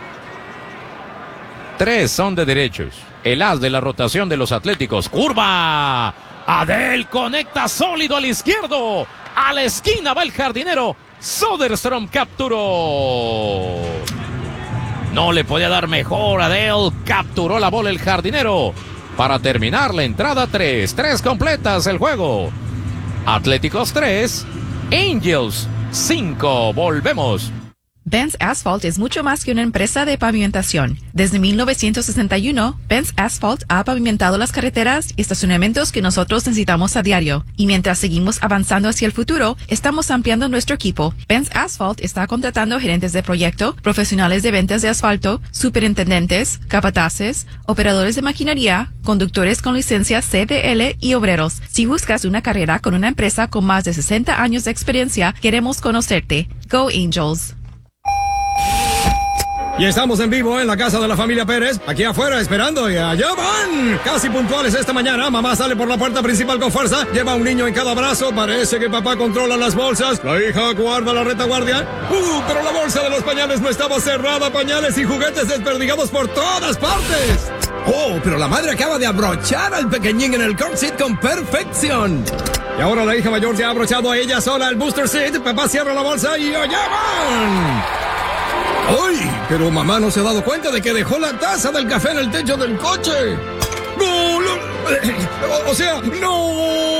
Tres son de derechos. El as de la rotación de los Atléticos. ¡Curva! Adell conecta sólido al izquierdo. A la esquina va el jardinero. Soderstrom capturó. No le podía dar mejor. Adell capturó la bola el jardinero. Para terminar la entrada tres. Tres completas el juego. Atléticos tres. Angels cinco. Volvemos. Benz Asphalt es mucho más que una empresa de pavimentación. Desde mil novecientos sesenta y uno, Benz Asphalt ha pavimentado las carreteras y estacionamientos que nosotros necesitamos a diario. Y mientras seguimos avanzando hacia el futuro, estamos ampliando nuestro equipo. Benz Asphalt está contratando gerentes de proyecto, profesionales de ventas de asfalto, superintendentes, capataces, operadores de maquinaria, conductores con licencia C D L y obreros. Si buscas una carrera con una empresa con más de sesenta años de experiencia, queremos conocerte. Go Angels. Y estamos en vivo en la casa de la familia Pérez, aquí afuera esperando, y allá van, casi puntuales esta mañana. Mamá sale por la puerta principal con fuerza, lleva un niño en cada brazo, parece que papá controla las bolsas, la hija guarda la retaguardia. Uh, pero la bolsa de los pañales no estaba cerrada, pañales y juguetes desperdigados por todas partes. Oh, pero la madre acaba de abrochar al pequeñín en el car seat con perfección. Y ahora la hija mayor ya ha abrochado a ella sola el booster seat, papá cierra la bolsa y allá van. ¡Ay! Pero mamá no se ha dado cuenta de que dejó la taza del café en el techo del coche. ¡No! no o, o sea, ¡no!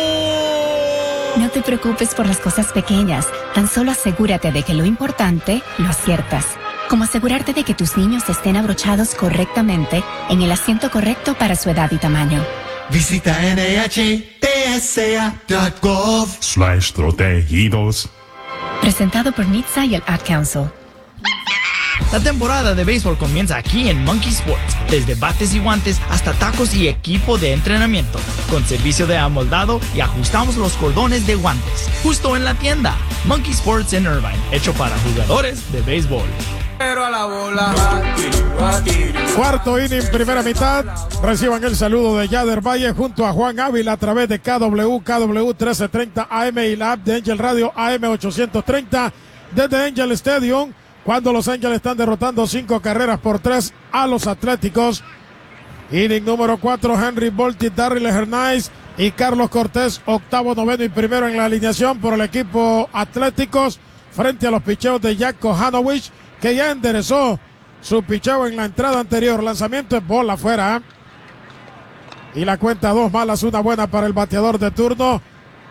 No te preocupes por las cosas pequeñas. Tan solo asegúrate de que lo importante lo aciertas. Como asegurarte de que tus niños estén abrochados correctamente en el asiento correcto para su edad y tamaño. Visita N H T S A punto gov slash protegidos. Presentado por N H T S A y el Ad Council. La temporada de béisbol comienza aquí en Monkey Sports, desde bates y guantes hasta tacos y equipo de entrenamiento, con servicio de amoldado y ajustamos los cordones de guantes, justo en la tienda. Monkey Sports en Irvine, hecho para jugadores de béisbol. Pero a la bola. Cuarto inning, primera mitad. Reciban el saludo de Yader Valle junto a Juan Ávila a través de K W, K W trece treinta A M y la app de Angel Radio A M ochocientos treinta desde Angel Stadium, cuando los Ángeles están derrotando cinco carreras por tres a los Atléticos. Inning número cuatro, Henry Volti, Darryl Hernández y Carlos Cortés, octavo, noveno y primero en la alineación por el equipo Atléticos, frente a los picheos de Jack Kohanowicz, que ya enderezó su picheo en la entrada anterior. Lanzamiento es bola afuera. Y la cuenta dos malas, una buena para el bateador de turno,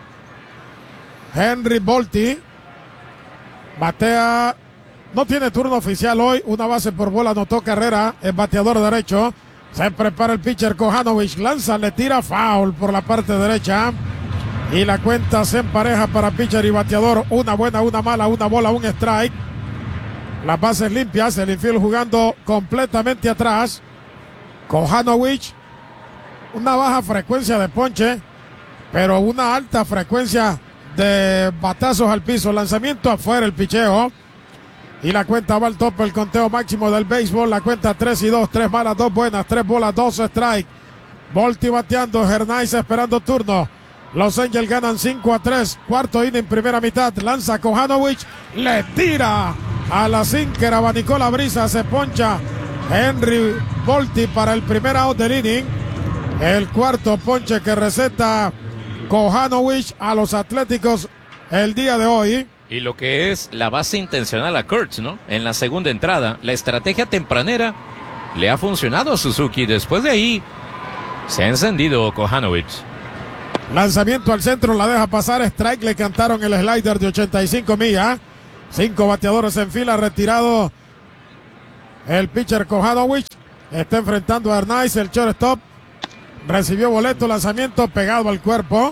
Henry Volti. Batea. No tiene turno oficial hoy, una base por bola, anotó carrera, el bateador derecho. Se prepara el pitcher Kohanowicz, lanza, le tira foul por la parte derecha. Y la cuenta se empareja para pitcher y bateador, una buena, una mala, una bola, un strike. Las bases limpias, el infield jugando completamente atrás. Kohanowicz, una baja frecuencia de ponche, pero una alta frecuencia de batazos al piso. Lanzamiento afuera, el picheo. Y la cuenta va al tope, el conteo máximo del béisbol. La cuenta tres y dos, tres malas, dos buenas, tres bolas, dos strike. Volti bateando, Hernández esperando turno. Los Angels ganan cinco a tres. Cuarto inning, primera mitad. Lanza Kohanowicz, le tira a la sinker, abanicó la brisa, se poncha Henry Volti para el primer out del inning. El cuarto ponche que receta Kohanowicz a los Atléticos el día de hoy. Y lo que es la base intencional a Kurtz, ¿no? En la segunda entrada, la estrategia tempranera le ha funcionado a Suzuki. Después de ahí, se ha encendido Kohanowicz. Lanzamiento al centro, la deja pasar, strike, le cantaron el slider de ochenta y cinco millas. Cinco bateadores en fila, retirado el pitcher Kohanowicz. Está enfrentando a Hernández, el shortstop. Recibió boleto, lanzamiento pegado al cuerpo.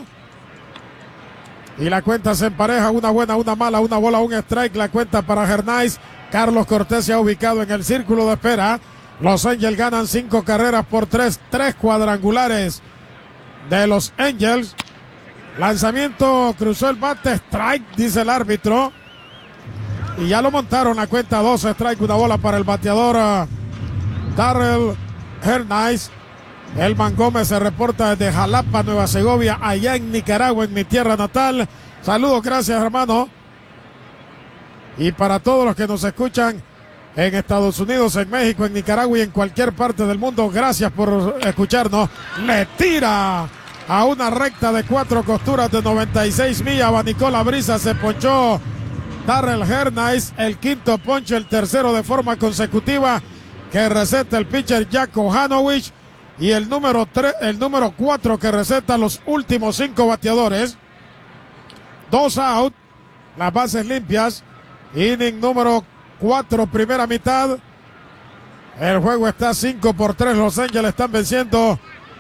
Y la cuenta se empareja, una buena, una mala, una bola, un strike. La cuenta para Hernández. Carlos Cortés se ha ubicado en el círculo de espera. Los Angels ganan cinco carreras por tres, tres cuadrangulares de los Angels. Lanzamiento, cruzó el bate, strike, dice el árbitro. Y ya lo montaron, la cuenta dos, strike, una bola para el bateador uh, Darrell Hernández. Elman Gómez se reporta desde Jalapa, Nueva Segovia, allá en Nicaragua, en mi tierra natal. Saludos, gracias, hermano. Y para todos los que nos escuchan en Estados Unidos, en México, en Nicaragua y en cualquier parte del mundo, gracias por escucharnos. Le tira a una recta de cuatro costuras de noventa y seis millas, abanicó la brisa, se ponchó Darrell Hernández, el quinto ponche, el tercero de forma consecutiva que receta el pitcher Jack Kohanowicz. Y el número tres, el número cuatro que receta los últimos cinco bateadores. Dos out, las bases limpias. Inning número cuatro, primera mitad. El juego está cinco por tres. Los Angels están venciendo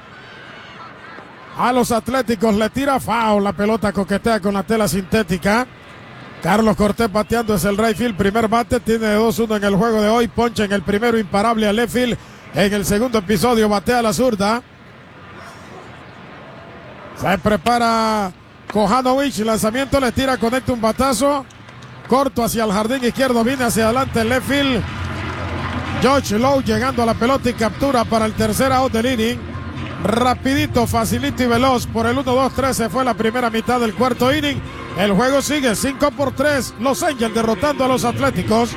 a los Atléticos. Le tira foul, la pelota coquetea con la tela sintética. Carlos Cortés bateando, es el right field, primer bate, tiene dos uno en el juego de hoy. Ponche en el primero, imparable al left field. En el segundo episodio batea la zurda. Se prepara Kohanowicz, lanzamiento, le tira, conecta un batazo corto hacia el jardín izquierdo, viene hacia adelante el left field. Josh Lowe llegando a la pelota y captura para el tercer out del inning. Rapidito, facilito y veloz. Por el uno dos tres se fue la primera mitad del cuarto inning. El juego sigue cinco por tres. Los Angels derrotando a los Atléticos.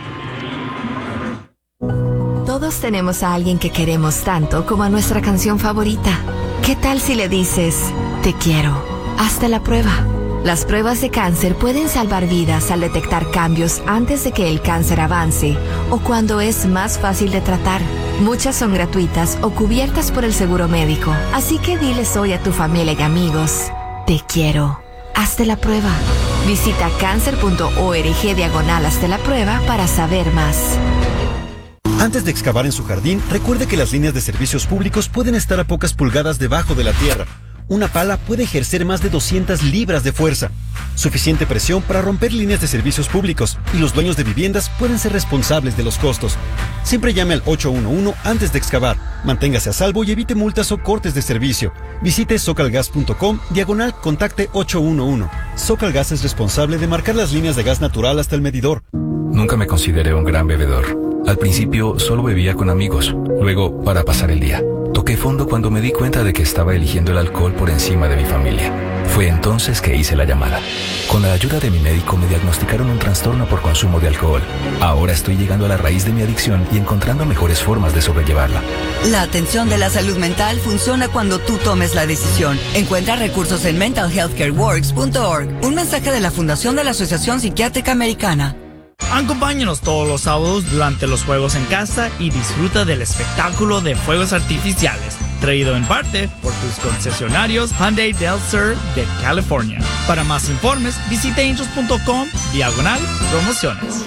Todos tenemos a alguien que queremos tanto como a nuestra canción favorita. ¿Qué tal si le dices, te quiero? Hazte la prueba. Las pruebas de cáncer pueden salvar vidas al detectar cambios antes de que el cáncer avance o cuando es más fácil de tratar. Muchas son gratuitas o cubiertas por el seguro médico. Así que diles hoy a tu familia y amigos, te quiero. Hazte la prueba. Visita cáncer punto org diagonal hazte la prueba para saber más. Antes de excavar en su jardín, recuerde que las líneas de servicios públicos pueden estar a pocas pulgadas debajo de la tierra. Una pala puede ejercer más de doscientas libras de fuerza, suficiente presión para romper líneas de servicios públicos, y los dueños de viviendas pueden ser responsables de los costos. Siempre llame al ocho uno uno antes de excavar. Manténgase a salvo y evite multas o cortes de servicio. Visite socalgas punto com diagonal contacte ocho uno uno. Socalgas es responsable de marcar las líneas de gas natural hasta el medidor. Nunca me consideré un gran bebedor. Al principio solo bebía con amigos, luego para pasar el día. Toqué fondo cuando me di cuenta de que estaba eligiendo el alcohol por encima de mi familia. Fue entonces que hice la llamada. Con la ayuda de mi médico me diagnosticaron un trastorno por consumo de alcohol. Ahora estoy llegando a la raíz de mi adicción y encontrando mejores formas de sobrellevarla. La atención de la salud mental funciona cuando tú tomes la decisión. Encuentra recursos en mental health care works punto org. Un mensaje de la Fundación de la Asociación Psiquiátrica Americana. Acompáñanos todos los sábados durante los juegos en casa y disfruta del espectáculo de fuegos artificiales, traído en parte por tus concesionarios Hyundai Del Sur de California. Para más informes, visita angels punto com diagonal promociones.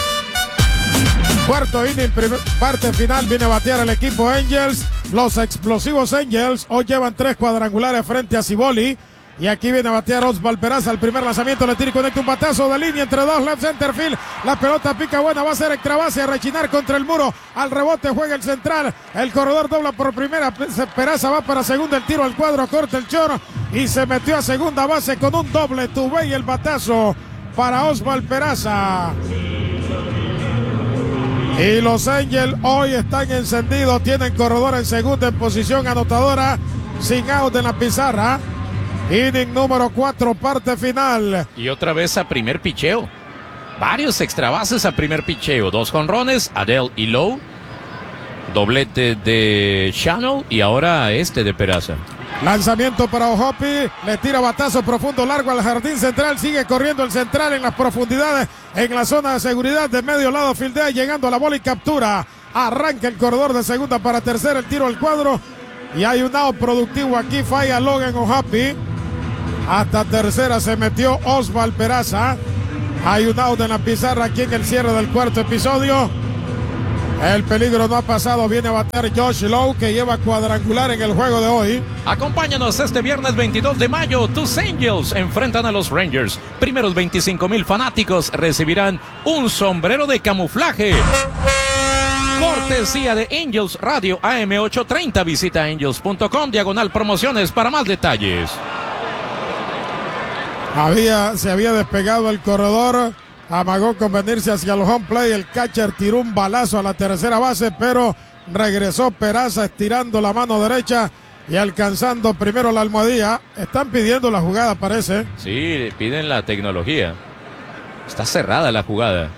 Cuarto inning, parte final, viene a batear el equipo Angels. Los explosivos Angels hoy llevan tres cuadrangulares frente a Ciboli. Y aquí viene a batear Osvaldo Peraza. El primer lanzamiento le tira y conecta un batazo de línea entre dos, left center field. La pelota pica buena, va a ser extra base, a rechinar contra el muro. Al rebote juega el central. El corredor dobla por primera. Peraza va para segunda, el tiro al cuadro, corta el choro y se metió a segunda base con un doble tuve y el batazo para Osvaldo Peraza. Y los Angels hoy están encendidos, tienen corredor en segunda en posición anotadora, sin out en la pizarra. Inning número cuatro, parte final. Y otra vez a primer picheo. Varios extra bases a primer picheo. Dos jonrones, Adele y Lowe. Doblete de Channel y ahora este de Peraza. Lanzamiento para Ohopi, le tira batazo profundo largo al jardín central, sigue corriendo el central en las profundidades, en la zona de seguridad de medio lado, fildea llegando a la bola y captura. Arranca el corredor de segunda para tercera, el tiro al cuadro y hay un out productivo aquí, falla Logan Ohopi. Hasta tercera se metió Osval Peraza. Hay un out en la pizarra aquí en el cierre del cuarto episodio. El peligro no ha pasado, viene a bater Josh Lowe, que lleva cuadrangular en el juego de hoy. Acompáñanos este viernes veintidós de mayo. Tus Angels enfrentan a los Rangers. Primeros veinticinco mil fanáticos recibirán un sombrero de camuflaje. Cortesía de Angels Radio A M ochocientos treinta. Visita angels punto com, diagonal promociones para más detalles. Había, se había despegado el corredor. Amagó con venirse hacia el home play, el catcher tiró un balazo a la tercera base, pero regresó Peraza estirando la mano derecha y alcanzando primero la almohadilla. Están pidiendo la jugada, parece. Sí, piden la tecnología. Está cerrada la jugada.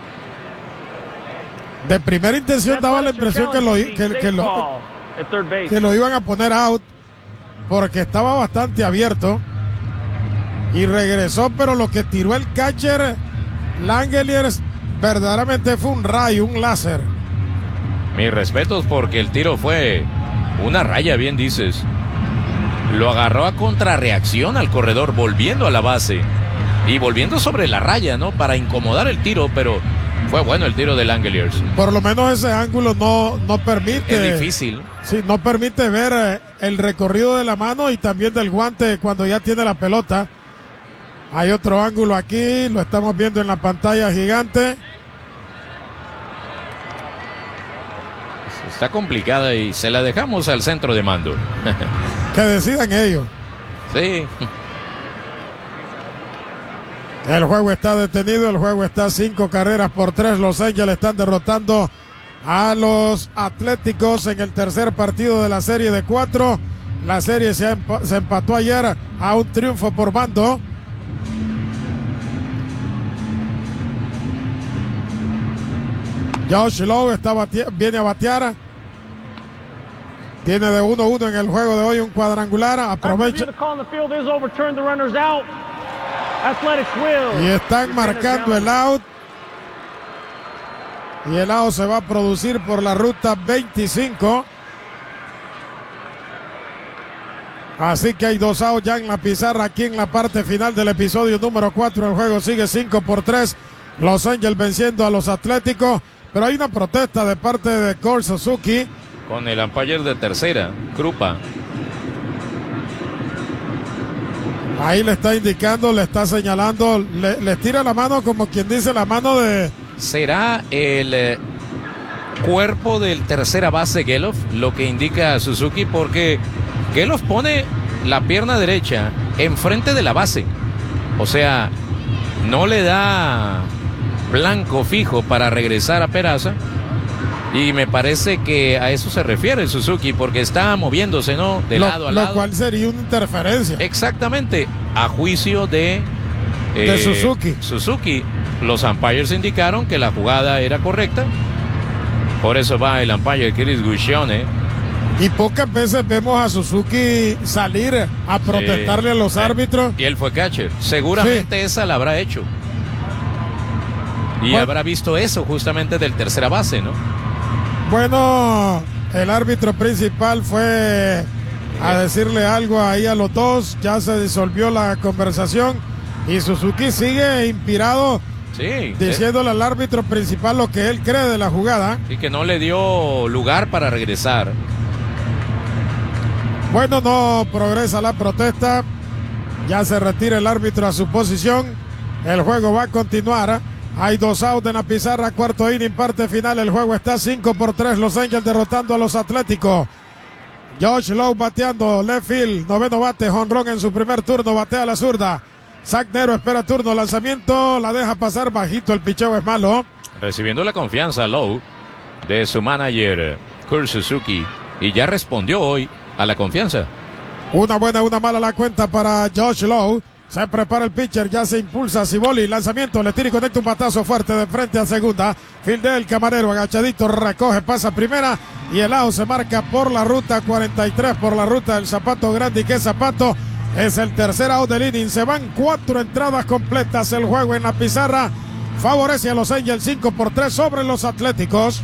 De primera intención daba la impresión que lo, que, que lo, que lo iban a poner out porque estaba bastante abierto y regresó, pero lo que tiró el catcher Langeliers verdaderamente fue un rayo, un láser. Mis respetos porque el tiro fue una raya, bien dices. Lo agarró a contrarreacción al corredor, volviendo a la base y volviendo sobre la raya, ¿no? Para incomodar el tiro, pero fue bueno el tiro de Langeliers. Por lo menos ese ángulo no, no permite. Es difícil. Sí, no permite ver el recorrido de la mano y también del guante cuando ya tiene la pelota. Hay otro ángulo aquí, lo estamos viendo en la pantalla gigante. Está complicada y se la dejamos al centro de mando. Que decidan ellos. Sí. El juego está detenido, el juego está cinco carreras por tres. Los Angels están derrotando a los Atléticos en el tercer partido de la serie de cuatro. La serie se, emp- se empató ayer a un triunfo por bando. Josh Lowe está bate- viene a batear. Tiene de uno uno en el juego de hoy un cuadrangular. Aprovecha. Y están marcando el out. Y el out se va a producir por la ruta veinticinco. Así que hay dos outs ya en la pizarra aquí en la parte final del episodio número cuatro. El juego sigue cinco por tres. Los Angels venciendo a los Atléticos. Pero hay una protesta de parte de Cole Suzuki. Con el umpire de tercera, Krupa. Ahí le está indicando, le está señalando, le, le tira la mano como quien dice la mano de... ¿Será el eh, cuerpo del tercera base Gelof lo que indica a Suzuki? Porque Gelof pone la pierna derecha enfrente de la base. O sea, no le da blanco fijo para regresar a Peraza. Y me parece que a eso se refiere Suzuki, porque está moviéndose, ¿no? De lo, lado a lo lado. Lo cual sería una interferencia. Exactamente, a juicio de... Eh, de Suzuki. Suzuki. Los umpires indicaron que la jugada era correcta. Por eso va el umpire Chris Guccione. Y pocas veces vemos a Suzuki salir a protestarle sí. a los árbitros. Y él fue catcher. Seguramente sí. esa la habrá hecho. Y bueno, habrá visto eso justamente del tercera base, ¿no? Bueno, el árbitro principal fue a decirle algo ahí a los dos. Ya se disolvió la conversación y Suzuki sigue inspirado, sí, diciéndole eh. al árbitro principal lo que él cree de la jugada. Y que no le dio lugar para regresar. Bueno, no progresa la protesta. Ya se retira el árbitro a su posición. El juego va a continuar. Hay dos outs en la pizarra, cuarto inning, parte final. El juego está cinco por tres. Los Angels derrotando a los Atléticos. Josh Lowe bateando, left field, noveno bate, jonrón en su primer turno, batea a la zurda. Zach Nero espera turno, lanzamiento, la deja pasar bajito, el picheo es malo. Recibiendo la confianza Lowe de su manager Kurt Suzuki, y ya respondió hoy a la confianza. Una buena, una mala la cuenta para Josh Lowe. Se prepara el pitcher, ya se impulsa Ciboli, lanzamiento, le tira y conecta un batazo fuerte de frente a segunda. Fildea el camarero, agachadito, recoge, pasa primera y el out se marca por la ruta cuarenta y tres, por la ruta del Zapato Grande. Y qué zapato, es el tercer out del inning. Se van cuatro entradas completas, el juego en la pizarra favorece a los Angels cinco por tres sobre los Atléticos.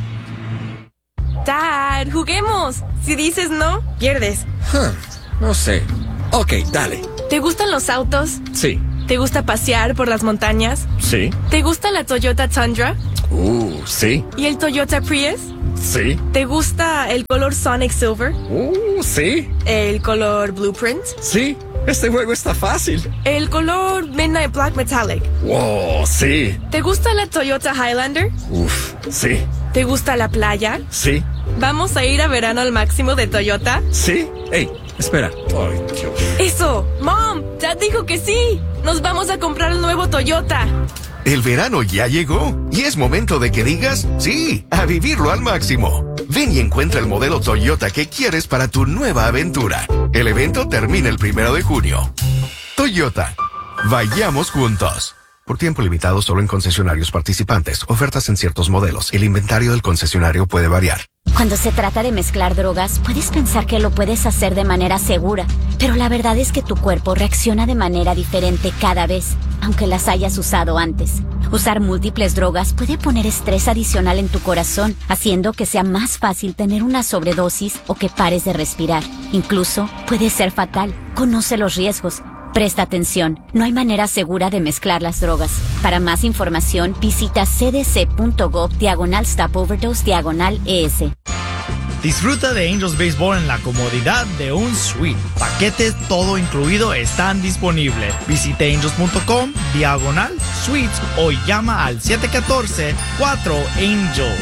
Dad, juguemos. Si dices no, pierdes. Huh, no sé. Ok, dale. ¿Te gustan los autos? Sí. ¿Te gusta pasear por las montañas? Sí. ¿Te gusta la Toyota Tundra? Uh, sí. ¿Y el Toyota Prius? Sí. ¿Te gusta el color Sonic Silver? Uh, sí. ¿El color Blueprint? Sí. Este juego está fácil. ¿El color Midnight Black Metallic? Wow, sí. ¿Te gusta la Toyota Highlander? Uf, sí. ¿Te gusta la playa? Sí. ¿Vamos a ir a verano al máximo de Toyota? Sí. Ey, espera. Ay, Dios. ¡Eso! ¡Mom! Dad dijo que sí. Nos vamos a comprar el nuevo Toyota. El verano ya llegó y es momento de que digas sí, a vivirlo al máximo. Ven y encuentra el modelo Toyota que quieres para tu nueva aventura. El evento termina el primero de junio. Toyota. Vayamos juntos. Por tiempo limitado solo en concesionarios participantes. Ofertas en ciertos modelos. El inventario del concesionario puede variar. Cuando se trata de mezclar drogas, puedes pensar que lo puedes hacer de manera segura, pero la verdad es que tu cuerpo reacciona de manera diferente cada vez, aunque las hayas usado antes. Usar múltiples drogas puede poner estrés adicional en tu corazón, haciendo que sea más fácil tener una sobredosis o que pares de respirar. Incluso puede ser fatal. Conoce los riesgos. Presta atención, no hay manera segura de mezclar las drogas. Para más información, visita cdc.gov diagonal stop overdose diagonal ES. Disfruta de Angels Baseball en la comodidad de un suite. Paquetes todo incluido están disponibles. Visite angels.com diagonal suites o llama al siete uno cuatro cuatro Angel.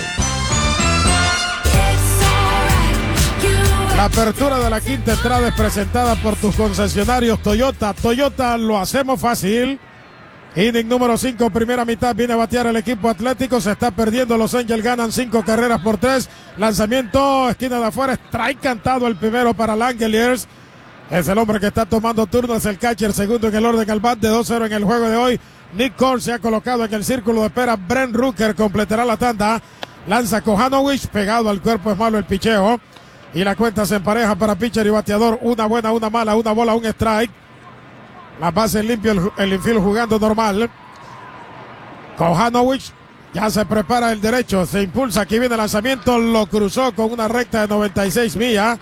La apertura de la quinta entrada es presentada por tus concesionarios Toyota. Toyota, lo hacemos fácil. Inning número cinco, primera mitad, viene a batear el equipo Atlético, se está perdiendo, los Angels ganan cinco carreras por tres. Lanzamiento, esquina de afuera, strike cantado el primero para Langeliers. Es el hombre que está tomando turno, es el catcher, segundo en el orden al bat, de dos cero en el juego de hoy. Nick Cole se ha colocado en el círculo de espera, Brent Rooker completará la tanda. Lanza Kohanowicz, pegado al cuerpo, es malo el picheo. Y la cuenta se empareja para pitcher y bateador. Una buena, una mala, una bola, un strike. La base limpio, el, el infield jugando normal. Kohanowicz ya se prepara el derecho. Se impulsa, aquí viene el lanzamiento. Lo cruzó con una recta de noventa y seis millas.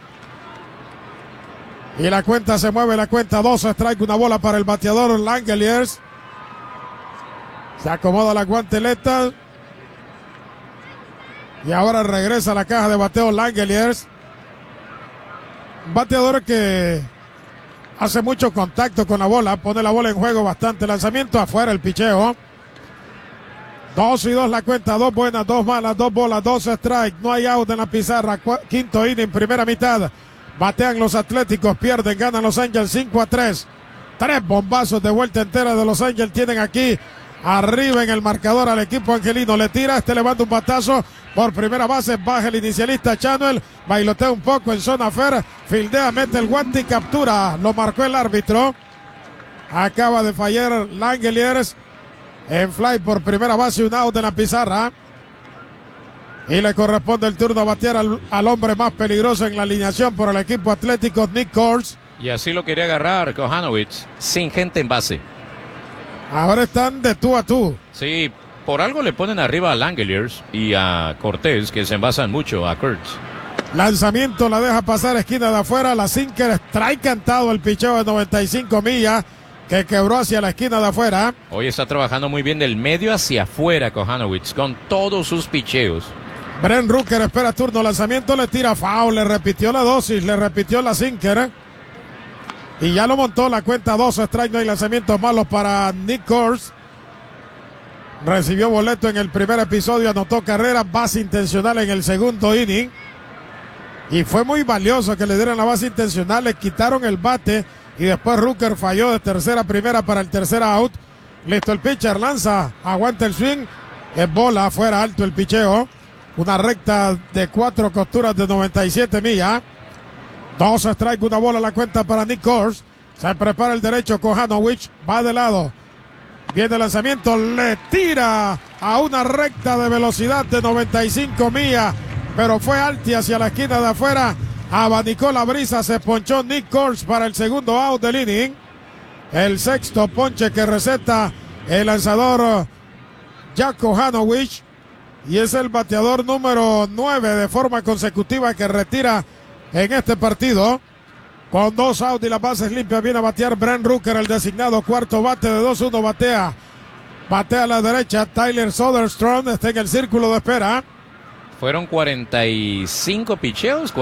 Y la cuenta se mueve, la cuenta dos strike, una bola para el bateador Langeliers. Se acomoda la guanteleta. Y ahora regresa a la caja de bateo Langeliers. Bateador que hace mucho contacto con la bola, pone la bola en juego bastante. Lanzamiento afuera, el picheo. Dos y dos la cuenta, dos buenas, dos malas, dos bolas, dos strikes. No hay out en la pizarra. Qu- quinto inning, primera mitad. Batean los Atléticos, pierden, ganan los Angels cinco a tres. Tres bombazos de vuelta entera de los Angels tienen aquí arriba en el marcador al equipo angelino. Le tira, este levanta un batazo por primera base, baja el inicialista Chanuel, bailotea un poco en zona fair, fildea, mete el guante y captura. Lo marcó el árbitro. Acaba de fallar Langeliers en fly por primera base, un out en la pizarra. Y le corresponde el turno a batear al, al hombre más peligroso en la alineación por el equipo Atlético, Nick Coles. Y así lo quería agarrar Kohanowicz, sin gente en base. Ahora están de tú a tú. Sí, por algo le ponen arriba a Langeliers y a Cortés, que se envasan mucho a Kurtz. Lanzamiento, la deja pasar, esquina de afuera, la sinker, strike cantado, el picheo de noventa y cinco millas, que quebró hacia la esquina de afuera. Hoy está trabajando muy bien del medio hacia afuera Kohanowicz, con todos sus picheos. Brent Rooker espera turno, lanzamiento, le tira foul, le repitió la dosis, le repitió la sinker. Y ya lo montó, la cuenta dos strike, no hay lanzamientos malos para Nick Coles. Recibió boleto en el primer episodio, anotó carrera, base intencional en el segundo inning. Y fue muy valioso que le dieran la base intencional, le quitaron el bate y después Rooker falló de tercera a primera para el tercer out. Listo el pitcher, lanza, aguanta el swing, Es bola, fuera alto el picheo. Una recta de cuatro costuras de noventa y siete millas. Dos strikes, una bola la cuenta para Nick Kors. Se prepara el derecho Kohanowicz. Va de lado. Viene el lanzamiento. Le tira a una recta de velocidad de noventa y cinco millas. Pero fue alti hacia la esquina de afuera. Abanicó la brisa. Se ponchó Nick Kors para el segundo out del inning. El sexto ponche que receta el lanzador Jack Kohanowicz. Y es el bateador número nueve de forma consecutiva que retira en este partido. Con dos outs y las bases limpias viene a batear Brent Rooker, el designado cuarto bate de dos uno. Batea. Batea a la derecha. Tyler Soderstrom está en el círculo de espera. Fueron cuarenta y cinco picheos.